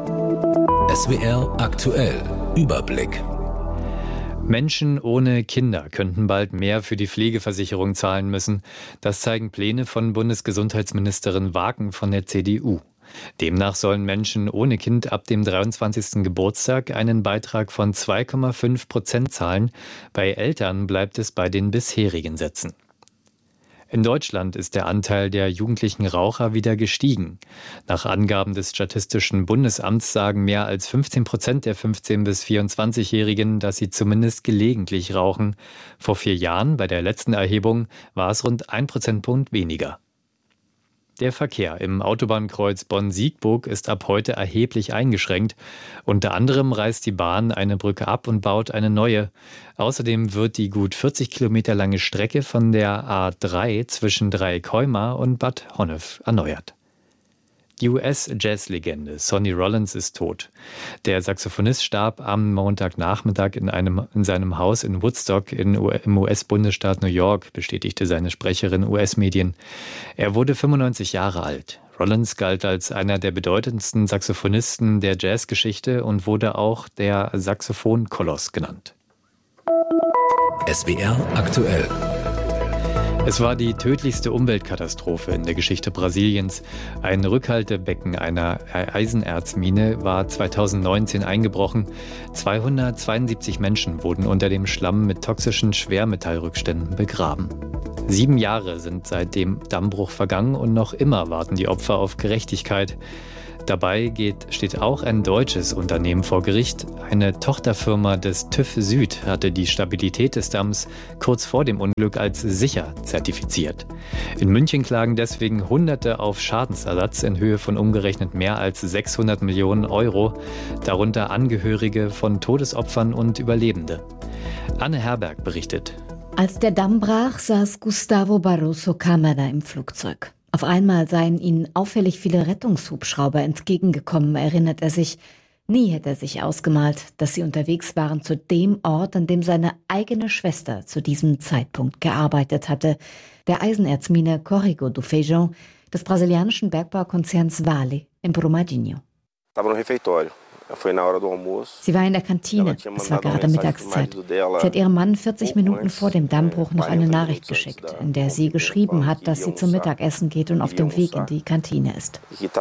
S W R aktuell. Überblick. Menschen ohne Kinder könnten bald mehr für die Pflegeversicherung zahlen müssen. Das zeigen Pläne von Bundesgesundheitsministerin Waken von der C D U. Demnach sollen Menschen ohne Kind ab dem dreiundzwanzigsten Geburtstag einen Beitrag von zwei Komma fünf Prozent zahlen. Bei Eltern bleibt es bei den bisherigen Sätzen. In Deutschland ist der Anteil der jugendlichen Raucher wieder gestiegen. Nach Angaben des Statistischen Bundesamts sagen mehr als fünfzehn Prozent der fünfzehn- bis vierundzwanzigjährigen, dass sie zumindest gelegentlich rauchen. Vor vier Jahren, bei der letzten Erhebung, war es rund ein Prozentpunkt weniger. Der Verkehr im Autobahnkreuz Bonn-Siegburg ist ab heute erheblich eingeschränkt. Unter anderem reißt die Bahn eine Brücke ab und baut eine neue. Außerdem wird die gut vierzig Kilometer lange Strecke von der A drei zwischen Dreieckholma und Bad Honnef erneuert. Die U S-Jazz-Legende Sonny Rollins ist tot. Der Saxophonist starb am Montagnachmittag in, einem, in seinem Haus in Woodstock in, im U S-Bundesstaat New York, bestätigte seine Sprecherin U S-Medien. Er wurde fünfundneunzig Jahre alt. Rollins galt als einer der bedeutendsten Saxophonisten der Jazzgeschichte und wurde auch der Saxophonkoloss genannt. S W R aktuell. Es war die tödlichste Umweltkatastrophe in der Geschichte Brasiliens. Ein Rückhaltebecken einer Eisenerzmine war zweitausendneunzehn eingebrochen. zweihundertzweiundsiebzig Menschen wurden unter dem Schlamm mit toxischen Schwermetallrückständen begraben. Sieben Jahre sind seit dem Dammbruch vergangen und noch immer warten die Opfer auf Gerechtigkeit. Dabei geht, steht auch ein deutsches Unternehmen vor Gericht. Eine Tochterfirma des TÜV Süd hatte die Stabilität des Damms kurz vor dem Unglück als sicher zertifiziert. In München klagen deswegen Hunderte auf Schadensersatz in Höhe von umgerechnet mehr als sechshundert Millionen Euro, darunter Angehörige von Todesopfern und Überlebende. Anne Herberg berichtet. Als der Damm brach, saß Gustavo Barroso Câmara im Flugzeug. Auf einmal seien ihnen auffällig viele Rettungshubschrauber entgegengekommen, erinnert er sich. Nie hätte er sich ausgemalt, dass sie unterwegs waren zu dem Ort, an dem seine eigene Schwester zu diesem Zeitpunkt gearbeitet hatte, der Eisenerzmine Córrego do Feijão des brasilianischen Bergbaukonzerns Vale in Brumadinho. Sie war in der Kantine, es war gerade Mittagszeit. Sie hat ihrem Mann vierzig Minuten vor dem Dammbruch noch eine Nachricht geschickt, in der sie geschrieben hat, dass sie zum Mittagessen geht und auf dem Weg in die Kantine ist.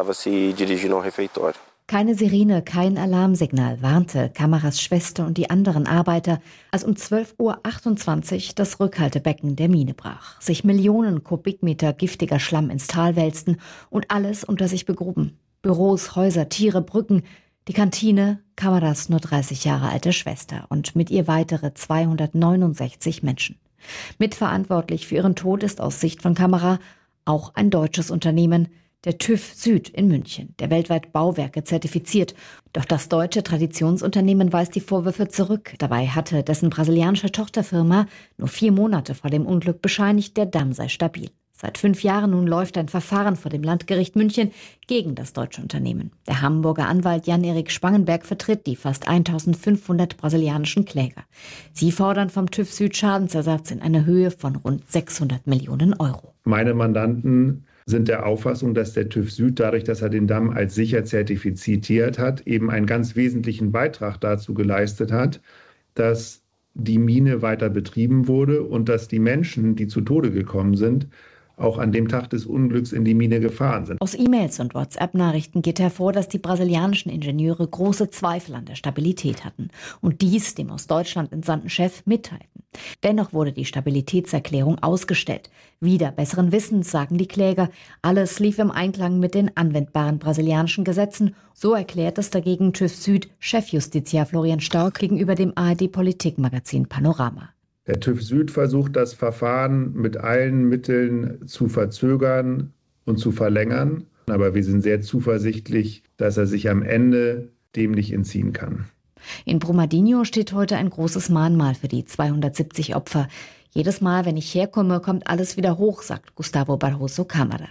Keine Sirene, kein Alarmsignal warnte Câmaras Schwester und die anderen Arbeiter, als um zwölf Uhr achtundzwanzig das Rückhaltebecken der Mine brach, sich Millionen Kubikmeter giftiger Schlamm ins Tal wälzten und alles unter sich begruben. Büros, Häuser, Tiere, Brücken, die Kantine, Câmaras nur dreißig Jahre alte Schwester und mit ihr weitere zweihundertneunundsechzig Menschen. Mitverantwortlich für ihren Tod ist aus Sicht von Câmara auch ein deutsches Unternehmen, der TÜV Süd in München, der weltweit Bauwerke zertifiziert. Doch das deutsche Traditionsunternehmen weist die Vorwürfe zurück. Dabei hatte dessen brasilianische Tochterfirma nur vier Monate vor dem Unglück bescheinigt, der Damm sei stabil. Seit fünf Jahren nun läuft ein Verfahren vor dem Landgericht München gegen das deutsche Unternehmen. Der Hamburger Anwalt Jan-Erik Spangenberg vertritt die fast eintausendfünfhundert brasilianischen Kläger. Sie fordern vom TÜV Süd Schadensersatz in einer Höhe von rund sechshundert Millionen Euro. Meine Mandanten sind der Auffassung, dass der TÜV Süd dadurch, dass er den Damm als sicher zertifiziert hat, eben einen ganz wesentlichen Beitrag dazu geleistet hat, dass die Mine weiter betrieben wurde und dass die Menschen, die zu Tode gekommen sind, auch an dem Tag des Unglücks in die Mine gefahren sind. Aus E-Mails und WhatsApp-Nachrichten geht hervor, dass die brasilianischen Ingenieure große Zweifel an der Stabilität hatten und dies dem aus Deutschland entsandten Chef mitteilten. Dennoch wurde die Stabilitätserklärung ausgestellt. Wider besseren Wissens sagen die Kläger, alles lief im Einklang mit den anwendbaren brasilianischen Gesetzen. So erklärt es dagegen TÜV Süd Chefjustiziar Florian Stork gegenüber dem A R D-Politikmagazin Panorama. Der TÜV Süd versucht, das Verfahren mit allen Mitteln zu verzögern und zu verlängern. Aber wir sind sehr zuversichtlich, dass er sich am Ende dem nicht entziehen kann. In Brumadinho steht heute ein großes Mahnmal für die zweihundertsiebzig Opfer. Jedes Mal, wenn ich herkomme, kommt alles wieder hoch, sagt Gustavo Barroso Câmara.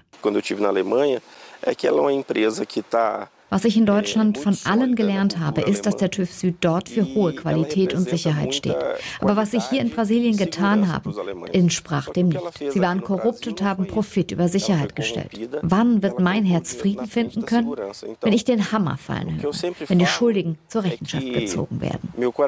Was ich in Deutschland von allen gelernt habe, ist, dass der TÜV Süd dort für hohe Qualität und Sicherheit steht. Aber was sie hier in Brasilien getan haben, entsprach dem nicht. Sie waren korrupt und haben Profit über Sicherheit gestellt. Wann wird mein Herz Frieden finden können? Wenn ich den Hammer fallen höre, wenn die Schuldigen zur Rechenschaft gezogen werden.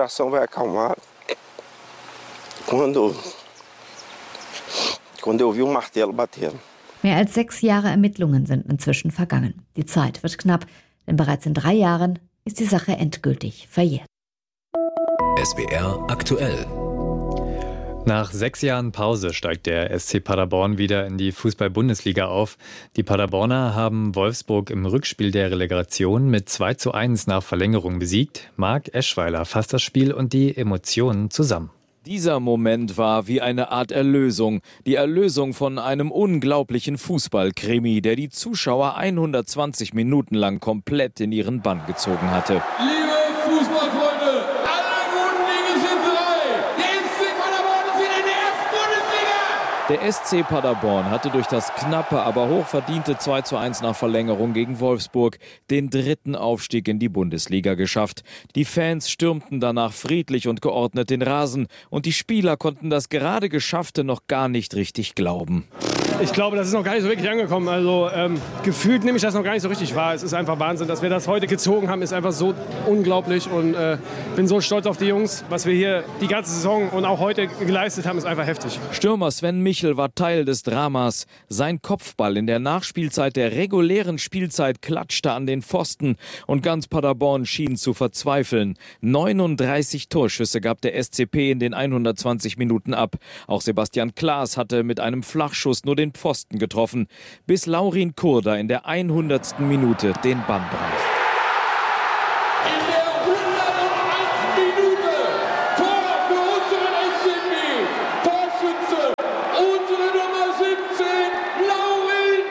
Mehr als sechs Jahre Ermittlungen sind inzwischen vergangen. Die Zeit wird knapp, denn bereits in drei Jahren ist die Sache endgültig verjährt. S W R aktuell. Nach sechs Jahren Pause steigt der S C Paderborn wieder in die Fußball-Bundesliga auf. Die Paderborner haben Wolfsburg im Rückspiel der Relegation mit zwei zu eins nach Verlängerung besiegt. Marc Eschweiler fasst das Spiel und die Emotionen zusammen. Dieser Moment war wie eine Art Erlösung. Die Erlösung von einem unglaublichen Fußballkrimi, der die Zuschauer hundertzwanzig Minuten lang komplett in ihren Bann gezogen hatte. Liebe Fußballfreunde, alle guten Dinge sind drei. Der S C Paderborn ist wieder in der ersten Bundesliga. Der S C Paderborn hatte durch das knappe, aber hochverdiente zwei zu eins nach Verlängerung gegen Wolfsburg den dritten Aufstieg in die Bundesliga geschafft. Die Fans stürmten danach friedlich und geordnet den Rasen und die Spieler konnten das gerade Geschaffte noch gar nicht richtig glauben. Ich glaube, das ist noch gar nicht so wirklich angekommen. Also ähm, gefühlt nehme ich das noch gar nicht so richtig wahr. Es ist einfach Wahnsinn, dass wir das heute gezogen haben, ist einfach so unglaublich und äh, bin so stolz auf die Jungs. Was wir hier die ganze Saison und auch heute geleistet haben, ist einfach heftig. Stürmer Sven Michel war Teil des Dramas. Sein Kopfball in der Nachspielzeit der regulären Spielzeit klatschte an den Pfosten und ganz Paderborn schien zu verzweifeln. neununddreißig Torschüsse gab der S C P in den hundertzwanzig Minuten ab. Auch Sebastian Klaas hatte mit einem Flachschuss nur den Pfosten getroffen, bis Laurin Kurda in der hundertsten Minute den Bann brach. In der hunderteinsten Minute Tor für unseren S C P. Torschütze, unsere Nummer siebzehn, Laurin.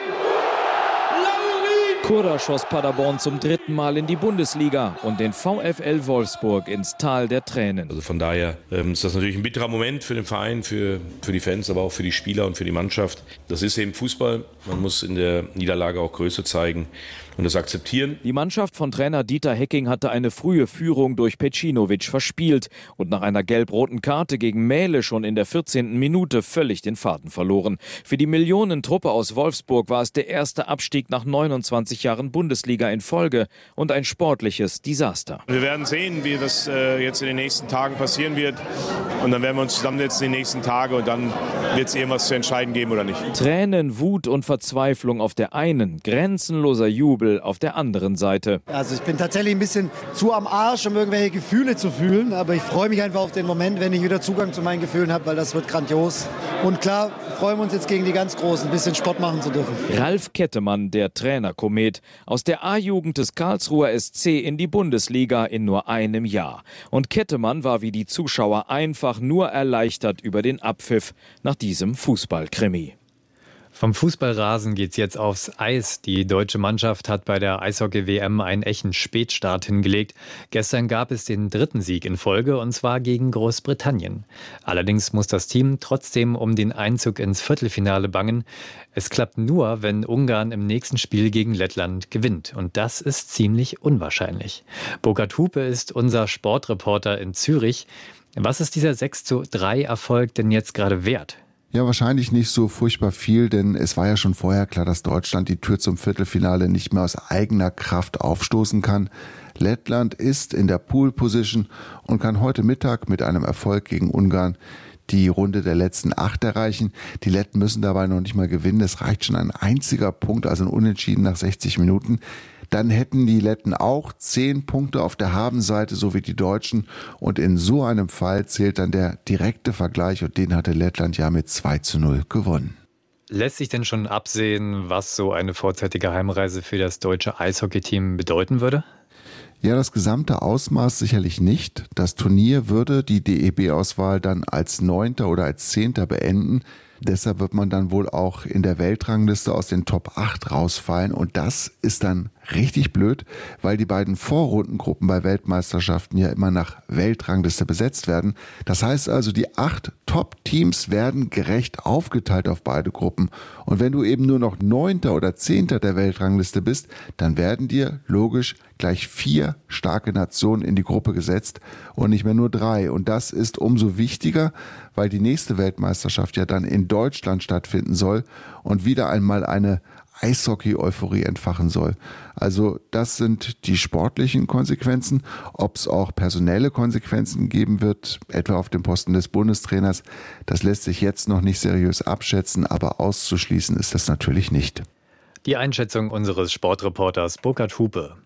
Laurin. Kurda schoss Paderborn zum dritten Mal in die Bundesliga und den VfL Wolfsburg ins Tal der Tränen. Also von daher ähm, ist das natürlich ein bitterer Moment für den Verein, für, für die Fans, aber auch für die Spieler und für die Mannschaft. Das ist eben Fußball. Man muss in der Niederlage auch Größe zeigen und das akzeptieren. Die Mannschaft von Trainer Dieter Hecking hatte eine frühe Führung durch Pecinovic verspielt und nach einer gelb-roten Karte gegen Mähle schon in der vierzehnten Minute völlig den Faden verloren. Für die Millionentruppe aus Wolfsburg war es der erste Abstieg nach neunundzwanzig Jahren Bundesliga in Folge und ein sportliches Desaster. Wir werden sehen, wie das äh, jetzt in den nächsten Tagen passieren wird und dann werden wir uns zusammensetzen in den nächsten Tagen und dann wird es irgendwas zu entscheiden geben oder nicht. Tränen, Wut und Verzweiflung auf der einen, grenzenloser Jubel auf der anderen Seite. Also ich bin tatsächlich ein bisschen zu am Arsch, um irgendwelche Gefühle zu fühlen, aber ich freue mich einfach auf den Moment, wenn ich wieder Zugang zu meinen Gefühlen habe, weil das wird grandios. Und klar, freuen wir uns jetzt gegen die ganz Großen, ein bisschen Sport machen zu dürfen. Ralf Kettemann, der Trainerkomet, aus der A-Jugend des Karlsruher S C in die Bundesliga in nur einem Jahr. Und Kettemann war wie die Zuschauer einfach nur erleichtert über den Abpfiff nach diesem Fußballkrimi. Vom Fußballrasen geht's jetzt aufs Eis. Die deutsche Mannschaft hat bei der Eishockey-W M einen echten Spätstart hingelegt. Gestern gab es den dritten Sieg in Folge, und zwar gegen Großbritannien. Allerdings muss das Team trotzdem um den Einzug ins Viertelfinale bangen. Es klappt nur, wenn Ungarn im nächsten Spiel gegen Lettland gewinnt. Und das ist ziemlich unwahrscheinlich. Burkhard Hupe ist unser Sportreporter in Zürich. Was ist dieser sechs zu drei Erfolg denn jetzt gerade wert? Ja, wahrscheinlich nicht so furchtbar viel, denn es war ja schon vorher klar, dass Deutschland die Tür zum Viertelfinale nicht mehr aus eigener Kraft aufstoßen kann. Lettland ist in der Pool-Position und kann heute Mittag mit einem Erfolg gegen Ungarn die Runde der letzten acht erreichen. Die Letten müssen dabei noch nicht mal gewinnen. Es reicht schon ein einziger Punkt, also ein Unentschieden nach sechzig Minuten. Dann hätten die Letten auch zehn Punkte auf der Habenseite, so wie die Deutschen. Und in so einem Fall zählt dann der direkte Vergleich und den hatte Lettland ja mit zwei zu null gewonnen. Lässt sich denn schon absehen, was so eine vorzeitige Heimreise für das deutsche Eishockeyteam bedeuten würde? Ja, das gesamte Ausmaß sicherlich nicht. Das Turnier würde die D E B-Auswahl dann als Neunter oder als Zehnter beenden. Deshalb wird man dann wohl auch in der Weltrangliste aus den Top acht rausfallen. Und das ist dann richtig blöd, weil die beiden Vorrundengruppen bei Weltmeisterschaften ja immer nach Weltrangliste besetzt werden. Das heißt also, die acht Top-Teams werden gerecht aufgeteilt auf beide Gruppen. Und wenn du eben nur noch Neunter oder Zehnter der Weltrangliste bist, dann werden dir logisch gleich vier starke Nationen in die Gruppe gesetzt und nicht mehr nur drei. Und das ist umso wichtiger, weil die nächste Weltmeisterschaft ja dann in Deutschland stattfinden soll und wieder einmal eine Eishockey-Euphorie entfachen soll. Also das sind die sportlichen Konsequenzen. Ob es auch personelle Konsequenzen geben wird, etwa auf dem Posten des Bundestrainers, das lässt sich jetzt noch nicht seriös abschätzen, aber auszuschließen ist das natürlich nicht. Die Einschätzung unseres Sportreporters Burkhard Hupe.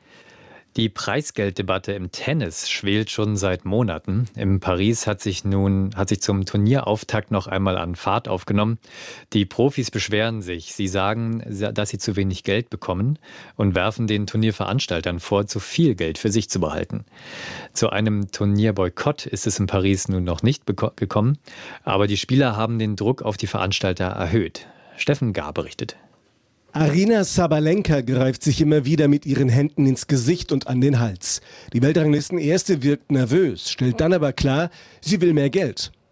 Die Preisgelddebatte im Tennis schwelt schon seit Monaten. In Paris hat sich nun hat sich zum Turnierauftakt noch einmal an Fahrt aufgenommen. Die Profis beschweren sich. Sie sagen, dass sie zu wenig Geld bekommen und werfen den Turnierveranstaltern vor, zu viel Geld für sich zu behalten. Zu einem Turnierboykott ist es in Paris nun noch nicht beko- gekommen, aber die Spieler haben den Druck auf die Veranstalter erhöht. Steffen Gar berichtet. Aryna Sabalenka greift sich immer wieder mit ihren Händen ins Gesicht und an den Hals. Die Weltranglisten-Erste wirkt nervös, stellt dann aber klar, sie will mehr Geld.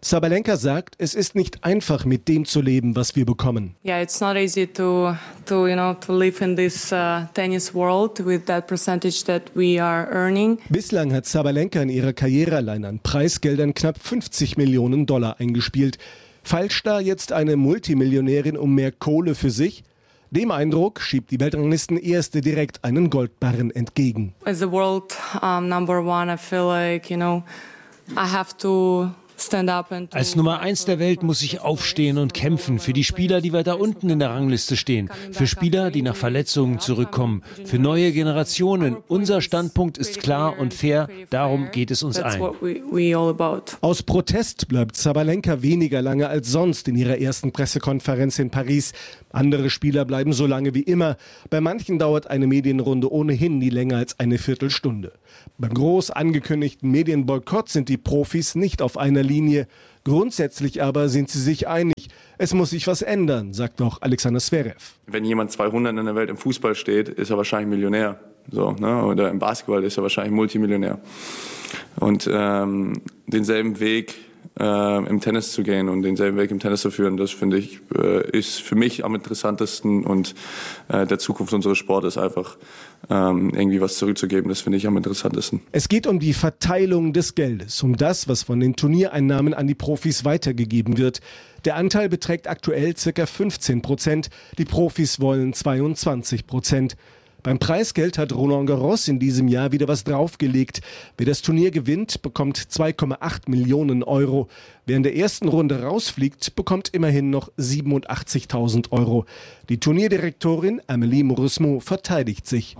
Sabalenka sagt, es ist nicht einfach, mit dem zu leben, was wir bekommen. Yeah, it's not easy to, to, you know, to live in this uh, tennis world with that percentage that we are earning. Bislang hat Sabalenka in ihrer Karriere allein an Preisgeldern knapp fünfzig Millionen Dollar eingespielt. Falsch da jetzt eine Multimillionärin um mehr Kohle für sich? Dem Eindruck schiebt die Weltranglisten-Erste direkt einen Goldbarren entgegen. As the world um, number one, I feel like, you know, I have to stand up and to Als Nummer eins der Welt muss ich aufstehen und kämpfen für die Spieler, die weiter unten in der Rangliste stehen, für Spieler, die nach Verletzungen zurückkommen, für neue Generationen. Unser Standpunkt ist klar und fair, darum geht es uns allen. Aus Protest bleibt Sabalenka weniger lange als sonst in ihrer ersten Pressekonferenz in Paris. Andere Spieler bleiben so lange wie immer. Bei manchen dauert eine Medienrunde ohnehin nie länger als eine Viertelstunde. Beim groß angekündigten Medienboykott sind die Profis nicht auf einer Linie. Grundsätzlich aber sind sie sich einig. Es muss sich was ändern, sagt auch Alexander Zverev. Wenn jemand zweihundert in der Welt im Fußball steht, ist er wahrscheinlich Millionär. So, ne? Oder im Basketball ist er wahrscheinlich Multimillionär. Und ähm, denselben Weg äh, im Tennis zu gehen und denselben Weg im Tennis zu führen, das finde ich, äh, ist für mich am interessantesten und äh, der Zukunft unseres Sportes einfach ähm, irgendwie was zurückzugeben, das finde ich am interessantesten. Es geht um die Verteilung des Geldes, um das, was von den Turniereinnahmen an die Profis weitergegeben wird. Der Anteil beträgt aktuell ca. fünfzehn Prozent, die Profis wollen zweiundzwanzig Prozent. Beim Preisgeld hat Roland Garros in diesem Jahr wieder was draufgelegt. Wer das Turnier gewinnt, bekommt zwei Komma acht Millionen Euro. Wer in der ersten Runde rausfliegt, bekommt immerhin noch siebenundachtzigtausend Euro. Die Turnierdirektorin Amélie Mauresmo verteidigt sich.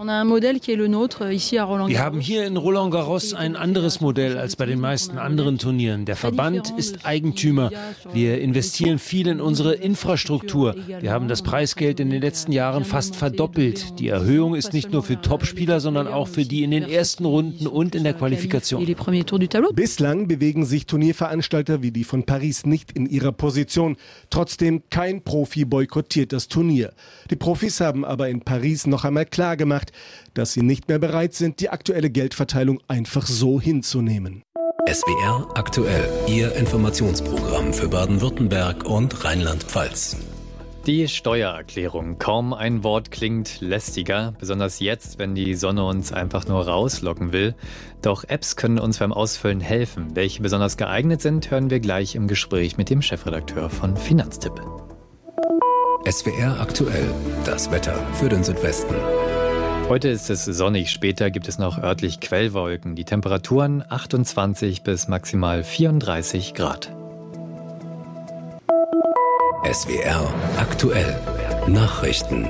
Wir haben hier in Roland Garros ein anderes Modell als bei den meisten anderen Turnieren. Der Verband ist Eigentümer. Wir investieren viel in unsere Infrastruktur. Wir haben das Preisgeld in den letzten Jahren fast verdoppelt. Die Erhöhung ist nicht nur für Topspieler, sondern auch für die in den ersten Runden und in der Qualifikation. Bislang bewegen sich Turnierveranstalter wie die von Paris nicht in ihrer Position. Trotzdem, kein Profi boykottiert das Turnier. Die Profis haben aber in Paris noch einmal klargemacht, dass sie nicht mehr bereit sind, die aktuelle Geldverteilung einfach so hinzunehmen. S W R aktuell, Ihr Informationsprogramm für Baden-Württemberg und Rheinland-Pfalz. Die Steuererklärung. Kaum ein Wort klingt lästiger, besonders jetzt, wenn die Sonne uns einfach nur rauslocken will. Doch Apps können uns beim Ausfüllen helfen. Welche besonders geeignet sind, hören wir gleich im Gespräch mit dem Chefredakteur von Finanztipp. S W R aktuell, das Wetter für den Südwesten. Heute ist es sonnig, später gibt es noch örtlich Quellwolken. Die Temperaturen achtundzwanzig bis maximal vierunddreißig Grad. S W R aktuell Nachrichten.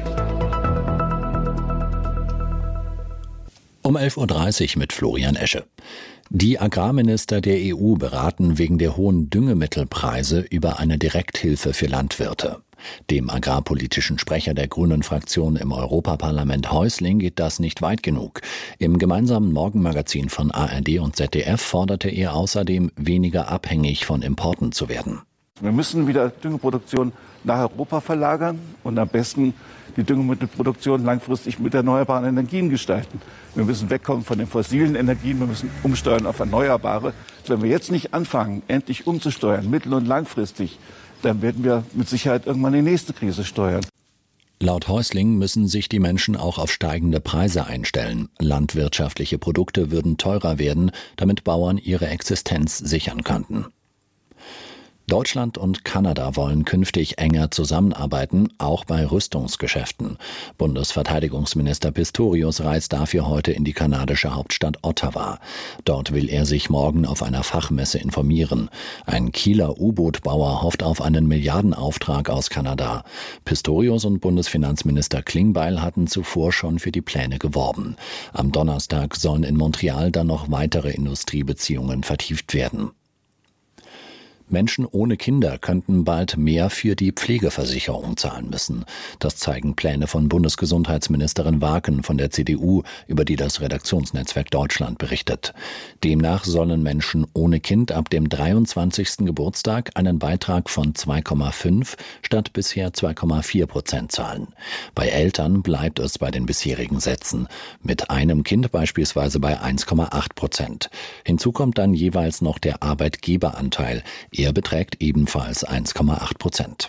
Um elf Uhr dreißig mit Florian Esche. Die Agrarminister der E U beraten wegen der hohen Düngemittelpreise über eine Direkthilfe für Landwirte. Dem agrarpolitischen Sprecher der Grünen-Fraktion im Europaparlament Häusling geht das nicht weit genug. Im gemeinsamen Morgenmagazin von A R D und Z D F forderte er außerdem, weniger abhängig von Importen zu werden. Wir müssen wieder Düngeproduktion nach Europa verlagern und am besten die Düngemittelproduktion langfristig mit erneuerbaren Energien gestalten. Wir müssen wegkommen von den fossilen Energien, wir müssen umsteuern auf Erneuerbare. Wenn wir jetzt nicht anfangen, endlich umzusteuern, mittel- und langfristig, dann werden wir mit Sicherheit irgendwann die nächste Krise steuern. Laut Häusling müssen sich die Menschen auch auf steigende Preise einstellen. Landwirtschaftliche Produkte würden teurer werden, damit Bauern ihre Existenz sichern könnten. Deutschland und Kanada wollen künftig enger zusammenarbeiten, auch bei Rüstungsgeschäften. Bundesverteidigungsminister Pistorius reist dafür heute in die kanadische Hauptstadt Ottawa. Dort will er sich morgen auf einer Fachmesse informieren. Ein Kieler U-Boot-Bauer hofft auf einen Milliardenauftrag aus Kanada. Pistorius und Bundesfinanzminister Klingbeil hatten zuvor schon für die Pläne geworben. Am Donnerstag sollen in Montreal dann noch weitere Industriebeziehungen vertieft werden. Menschen ohne Kinder könnten bald mehr für die Pflegeversicherung zahlen müssen. Das zeigen Pläne von Bundesgesundheitsministerin Waken von der C D U, über die das Redaktionsnetzwerk Deutschland berichtet. Demnach sollen Menschen ohne Kind ab dem dreiundzwanzigsten Geburtstag einen Beitrag von zwei Komma fünf statt bisher zwei Komma vier Prozent zahlen. Bei Eltern bleibt es bei den bisherigen Sätzen. Mit einem Kind beispielsweise bei eins Komma acht Prozent. Hinzu kommt dann jeweils noch der Arbeitgeberanteil. Er beträgt ebenfalls eins Komma acht Prozent.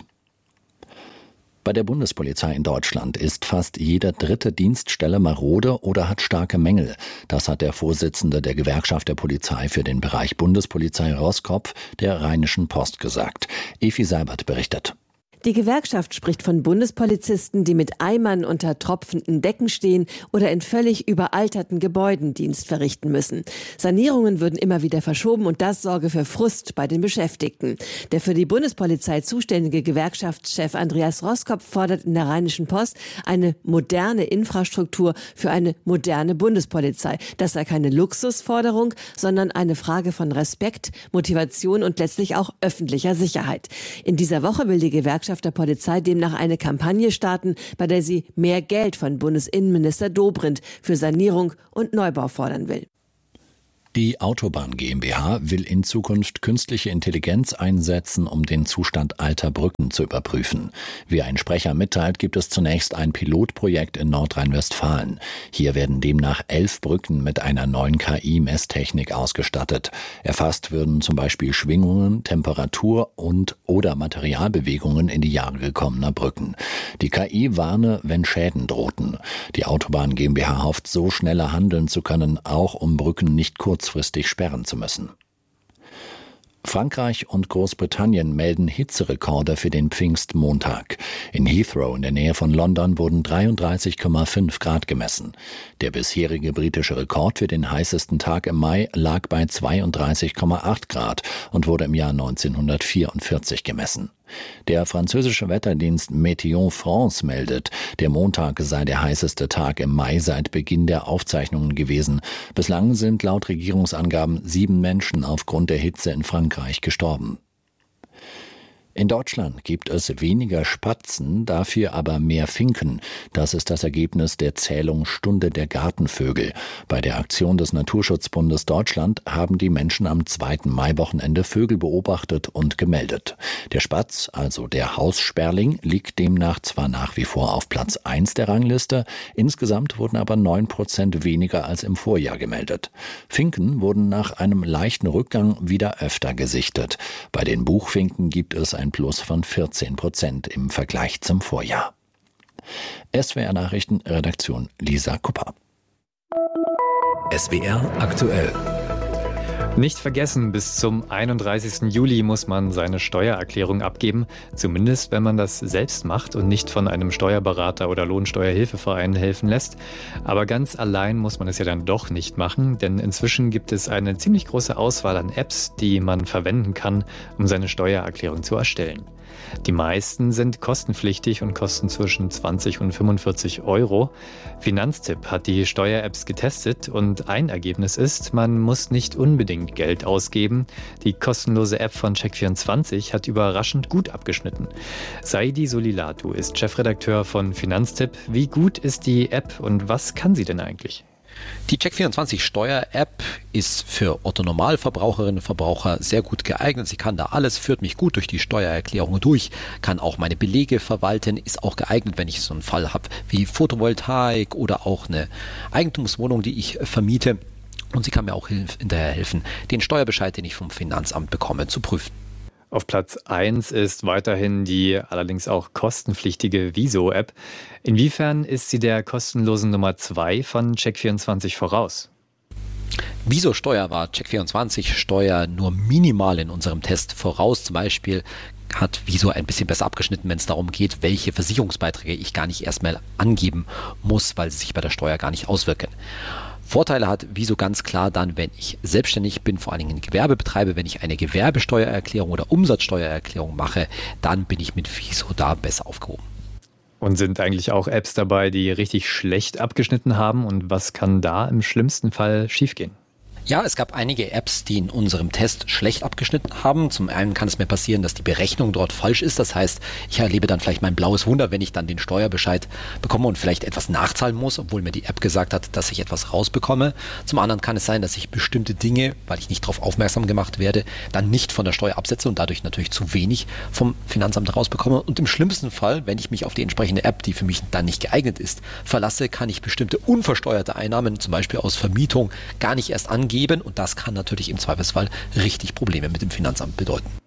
Bei der Bundespolizei in Deutschland ist fast jede dritte Dienststelle marode oder hat starke Mängel. Das hat der Vorsitzende der Gewerkschaft der Polizei für den Bereich Bundespolizei Roskopf der Rheinischen Post gesagt. Evi Seibert berichtet. Die Gewerkschaft spricht von Bundespolizisten, die mit Eimern unter tropfenden Decken stehen oder in völlig überalterten Gebäuden Dienst verrichten müssen. Sanierungen würden immer wieder verschoben und das sorge für Frust bei den Beschäftigten. Der für die Bundespolizei zuständige Gewerkschaftschef Andreas Roskopf fordert in der Rheinischen Post eine moderne Infrastruktur für eine moderne Bundespolizei. Das sei keine Luxusforderung, sondern eine Frage von Respekt, Motivation und letztlich auch öffentlicher Sicherheit. In dieser Woche will die Gewerkschaft der Polizei demnach eine Kampagne starten, bei der sie mehr Geld von Bundesinnenminister Dobrindt für Sanierung und Neubau fordern will. Die Autobahn GmbH will in Zukunft künstliche Intelligenz einsetzen, um den Zustand alter Brücken zu überprüfen. Wie ein Sprecher mitteilt, gibt es zunächst ein Pilotprojekt in Nordrhein-Westfalen. Hier werden demnach elf Brücken mit einer neuen K I-Messtechnik ausgestattet. Erfasst würden zum Beispiel Schwingungen, Temperatur und oder Materialbewegungen in die Jahre gekommener Brücken. Die K I warne, wenn Schäden drohten. Die Autobahn GmbH hofft, so schneller handeln zu können, auch um Brücken nicht kurz kurzfristig sperren zu müssen. Frankreich und Großbritannien melden Hitzerekorde für den Pfingstmontag. In Heathrow in der Nähe von London wurden dreiunddreißig Komma fünf Grad gemessen. Der bisherige britische Rekord für den heißesten Tag im Mai lag bei zweiunddreißig Komma acht Grad und wurde im Jahr neunzehnhundertvierundvierzig gemessen. Der französische Wetterdienst Météo France meldet, der Montag sei der heißeste Tag im Mai seit Beginn der Aufzeichnungen gewesen. Bislang sind laut Regierungsangaben sieben Menschen aufgrund der Hitze in Frankreich gestorben. In Deutschland gibt es weniger Spatzen, dafür aber mehr Finken. Das ist das Ergebnis der Zählung Stunde der Gartenvögel. Bei der Aktion des Naturschutzbundes Deutschland haben die Menschen am zweiten Maiwochenende Vögel beobachtet und gemeldet. Der Spatz, also der Haussperling, liegt demnach zwar nach wie vor auf Platz eins der Rangliste, insgesamt wurden aber neun Prozent weniger als im Vorjahr gemeldet. Finken wurden nach einem leichten Rückgang wieder öfter gesichtet. Bei den Buchfinken gibt es ein Plus von vierzehn Prozent im Vergleich zum Vorjahr. S W R Nachrichten, Redaktion Lisa Kupper. S W R aktuell. Nicht vergessen, bis zum einunddreißigsten Juli muss man seine Steuererklärung abgeben, zumindest wenn man das selbst macht und nicht von einem Steuerberater oder Lohnsteuerhilfeverein helfen lässt. Aber ganz allein muss man es ja dann doch nicht machen, denn inzwischen gibt es eine ziemlich große Auswahl an Apps, die man verwenden kann, um seine Steuererklärung zu erstellen. Die meisten sind kostenpflichtig und kosten zwischen zwanzig und fünfundvierzig Euro. Finanztipp hat die Steuer-Apps getestet und ein Ergebnis ist, man muss nicht unbedingt Geld ausgeben. Die kostenlose App von Check vierundzwanzig hat überraschend gut abgeschnitten. Saidi Solilatu ist Chefredakteur von Finanztipp. Wie gut ist die App und was kann sie denn eigentlich? Die Check vierundzwanzig Steuer-App ist für Otto-Normalverbraucherinnen und Verbraucher sehr gut geeignet. Sie kann da alles, führt mich gut durch die Steuererklärung durch, kann auch meine Belege verwalten, ist auch geeignet, wenn ich so einen Fall habe wie Photovoltaik oder auch eine Eigentumswohnung, die ich vermiete. Und sie kann mir auch hinterher helfen, den Steuerbescheid, den ich vom Finanzamt bekomme, zu prüfen. Auf Platz eins ist weiterhin die allerdings auch kostenpflichtige Wieso-App. Inwiefern ist sie der kostenlosen Nummer zwei von Check vierundzwanzig voraus? Wieso Steuer war Check vierundzwanzig Steuer nur minimal in unserem Test voraus. Zum Beispiel hat Wieso ein bisschen besser abgeschnitten, wenn es darum geht, welche Versicherungsbeiträge ich gar nicht erstmal angeben muss, weil sie sich bei der Steuer gar nicht auswirken. Vorteile hat Wieso ganz klar dann, wenn ich selbstständig bin, vor allen Dingen ein Gewerbe betreibe, wenn ich eine Gewerbesteuererklärung oder Umsatzsteuererklärung mache, dann bin ich mit Wieso da besser aufgehoben. Und sind eigentlich auch Apps dabei, die richtig schlecht abgeschnitten haben? Und was kann da im schlimmsten Fall schiefgehen? Ja, es gab einige Apps, die in unserem Test schlecht abgeschnitten haben. Zum einen kann es mir passieren, dass die Berechnung dort falsch ist. Das heißt, ich erlebe dann vielleicht mein blaues Wunder, wenn ich dann den Steuerbescheid bekomme und vielleicht etwas nachzahlen muss, obwohl mir die App gesagt hat, dass ich etwas rausbekomme. Zum anderen kann es sein, dass ich bestimmte Dinge, weil ich nicht darauf aufmerksam gemacht werde, dann nicht von der Steuer absetze und dadurch natürlich zu wenig vom Finanzamt rausbekomme. Und im schlimmsten Fall, wenn ich mich auf die entsprechende App, die für mich dann nicht geeignet ist, verlasse, kann ich bestimmte unversteuerte Einnahmen, zum Beispiel aus Vermietung, gar nicht erst angeben. Und das kann natürlich im Zweifelsfall richtig Probleme mit dem Finanzamt bedeuten.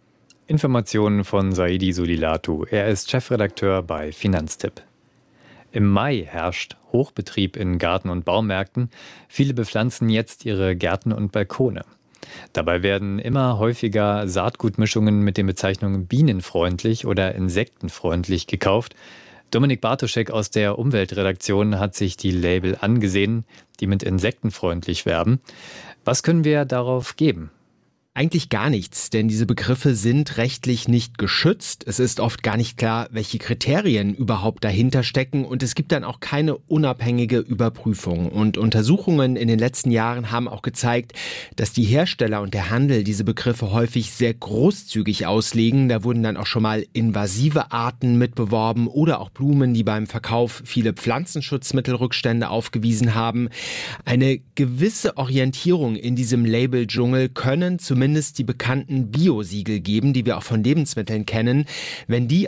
Informationen von Saidi Sulilatu. Er ist Chefredakteur bei Finanztipp. Im Mai herrscht Hochbetrieb in Garten- und Baumärkten. Viele bepflanzen jetzt ihre Gärten und Balkone. Dabei werden immer häufiger Saatgutmischungen mit den Bezeichnungen bienenfreundlich oder insektenfreundlich gekauft. Dominik Bartoschek aus der Umweltredaktion hat sich die Label angesehen, die mit insektenfreundlich werben. Was können wir darauf geben? Eigentlich gar nichts, denn diese Begriffe sind rechtlich nicht geschützt. Es ist oft gar nicht klar, welche Kriterien überhaupt dahinter stecken und es gibt dann auch keine unabhängige Überprüfung. Und Untersuchungen in den letzten Jahren haben auch gezeigt, dass die Hersteller und der Handel diese Begriffe häufig sehr großzügig auslegen. Da wurden dann auch schon mal invasive Arten mitbeworben oder auch Blumen, die beim Verkauf viele Pflanzenschutzmittelrückstände aufgewiesen haben. Eine gewisse Orientierung in diesem Label-Dschungel können zumindest die bekannten Biosiegel geben, die wir auch von Lebensmitteln kennen. Wenn die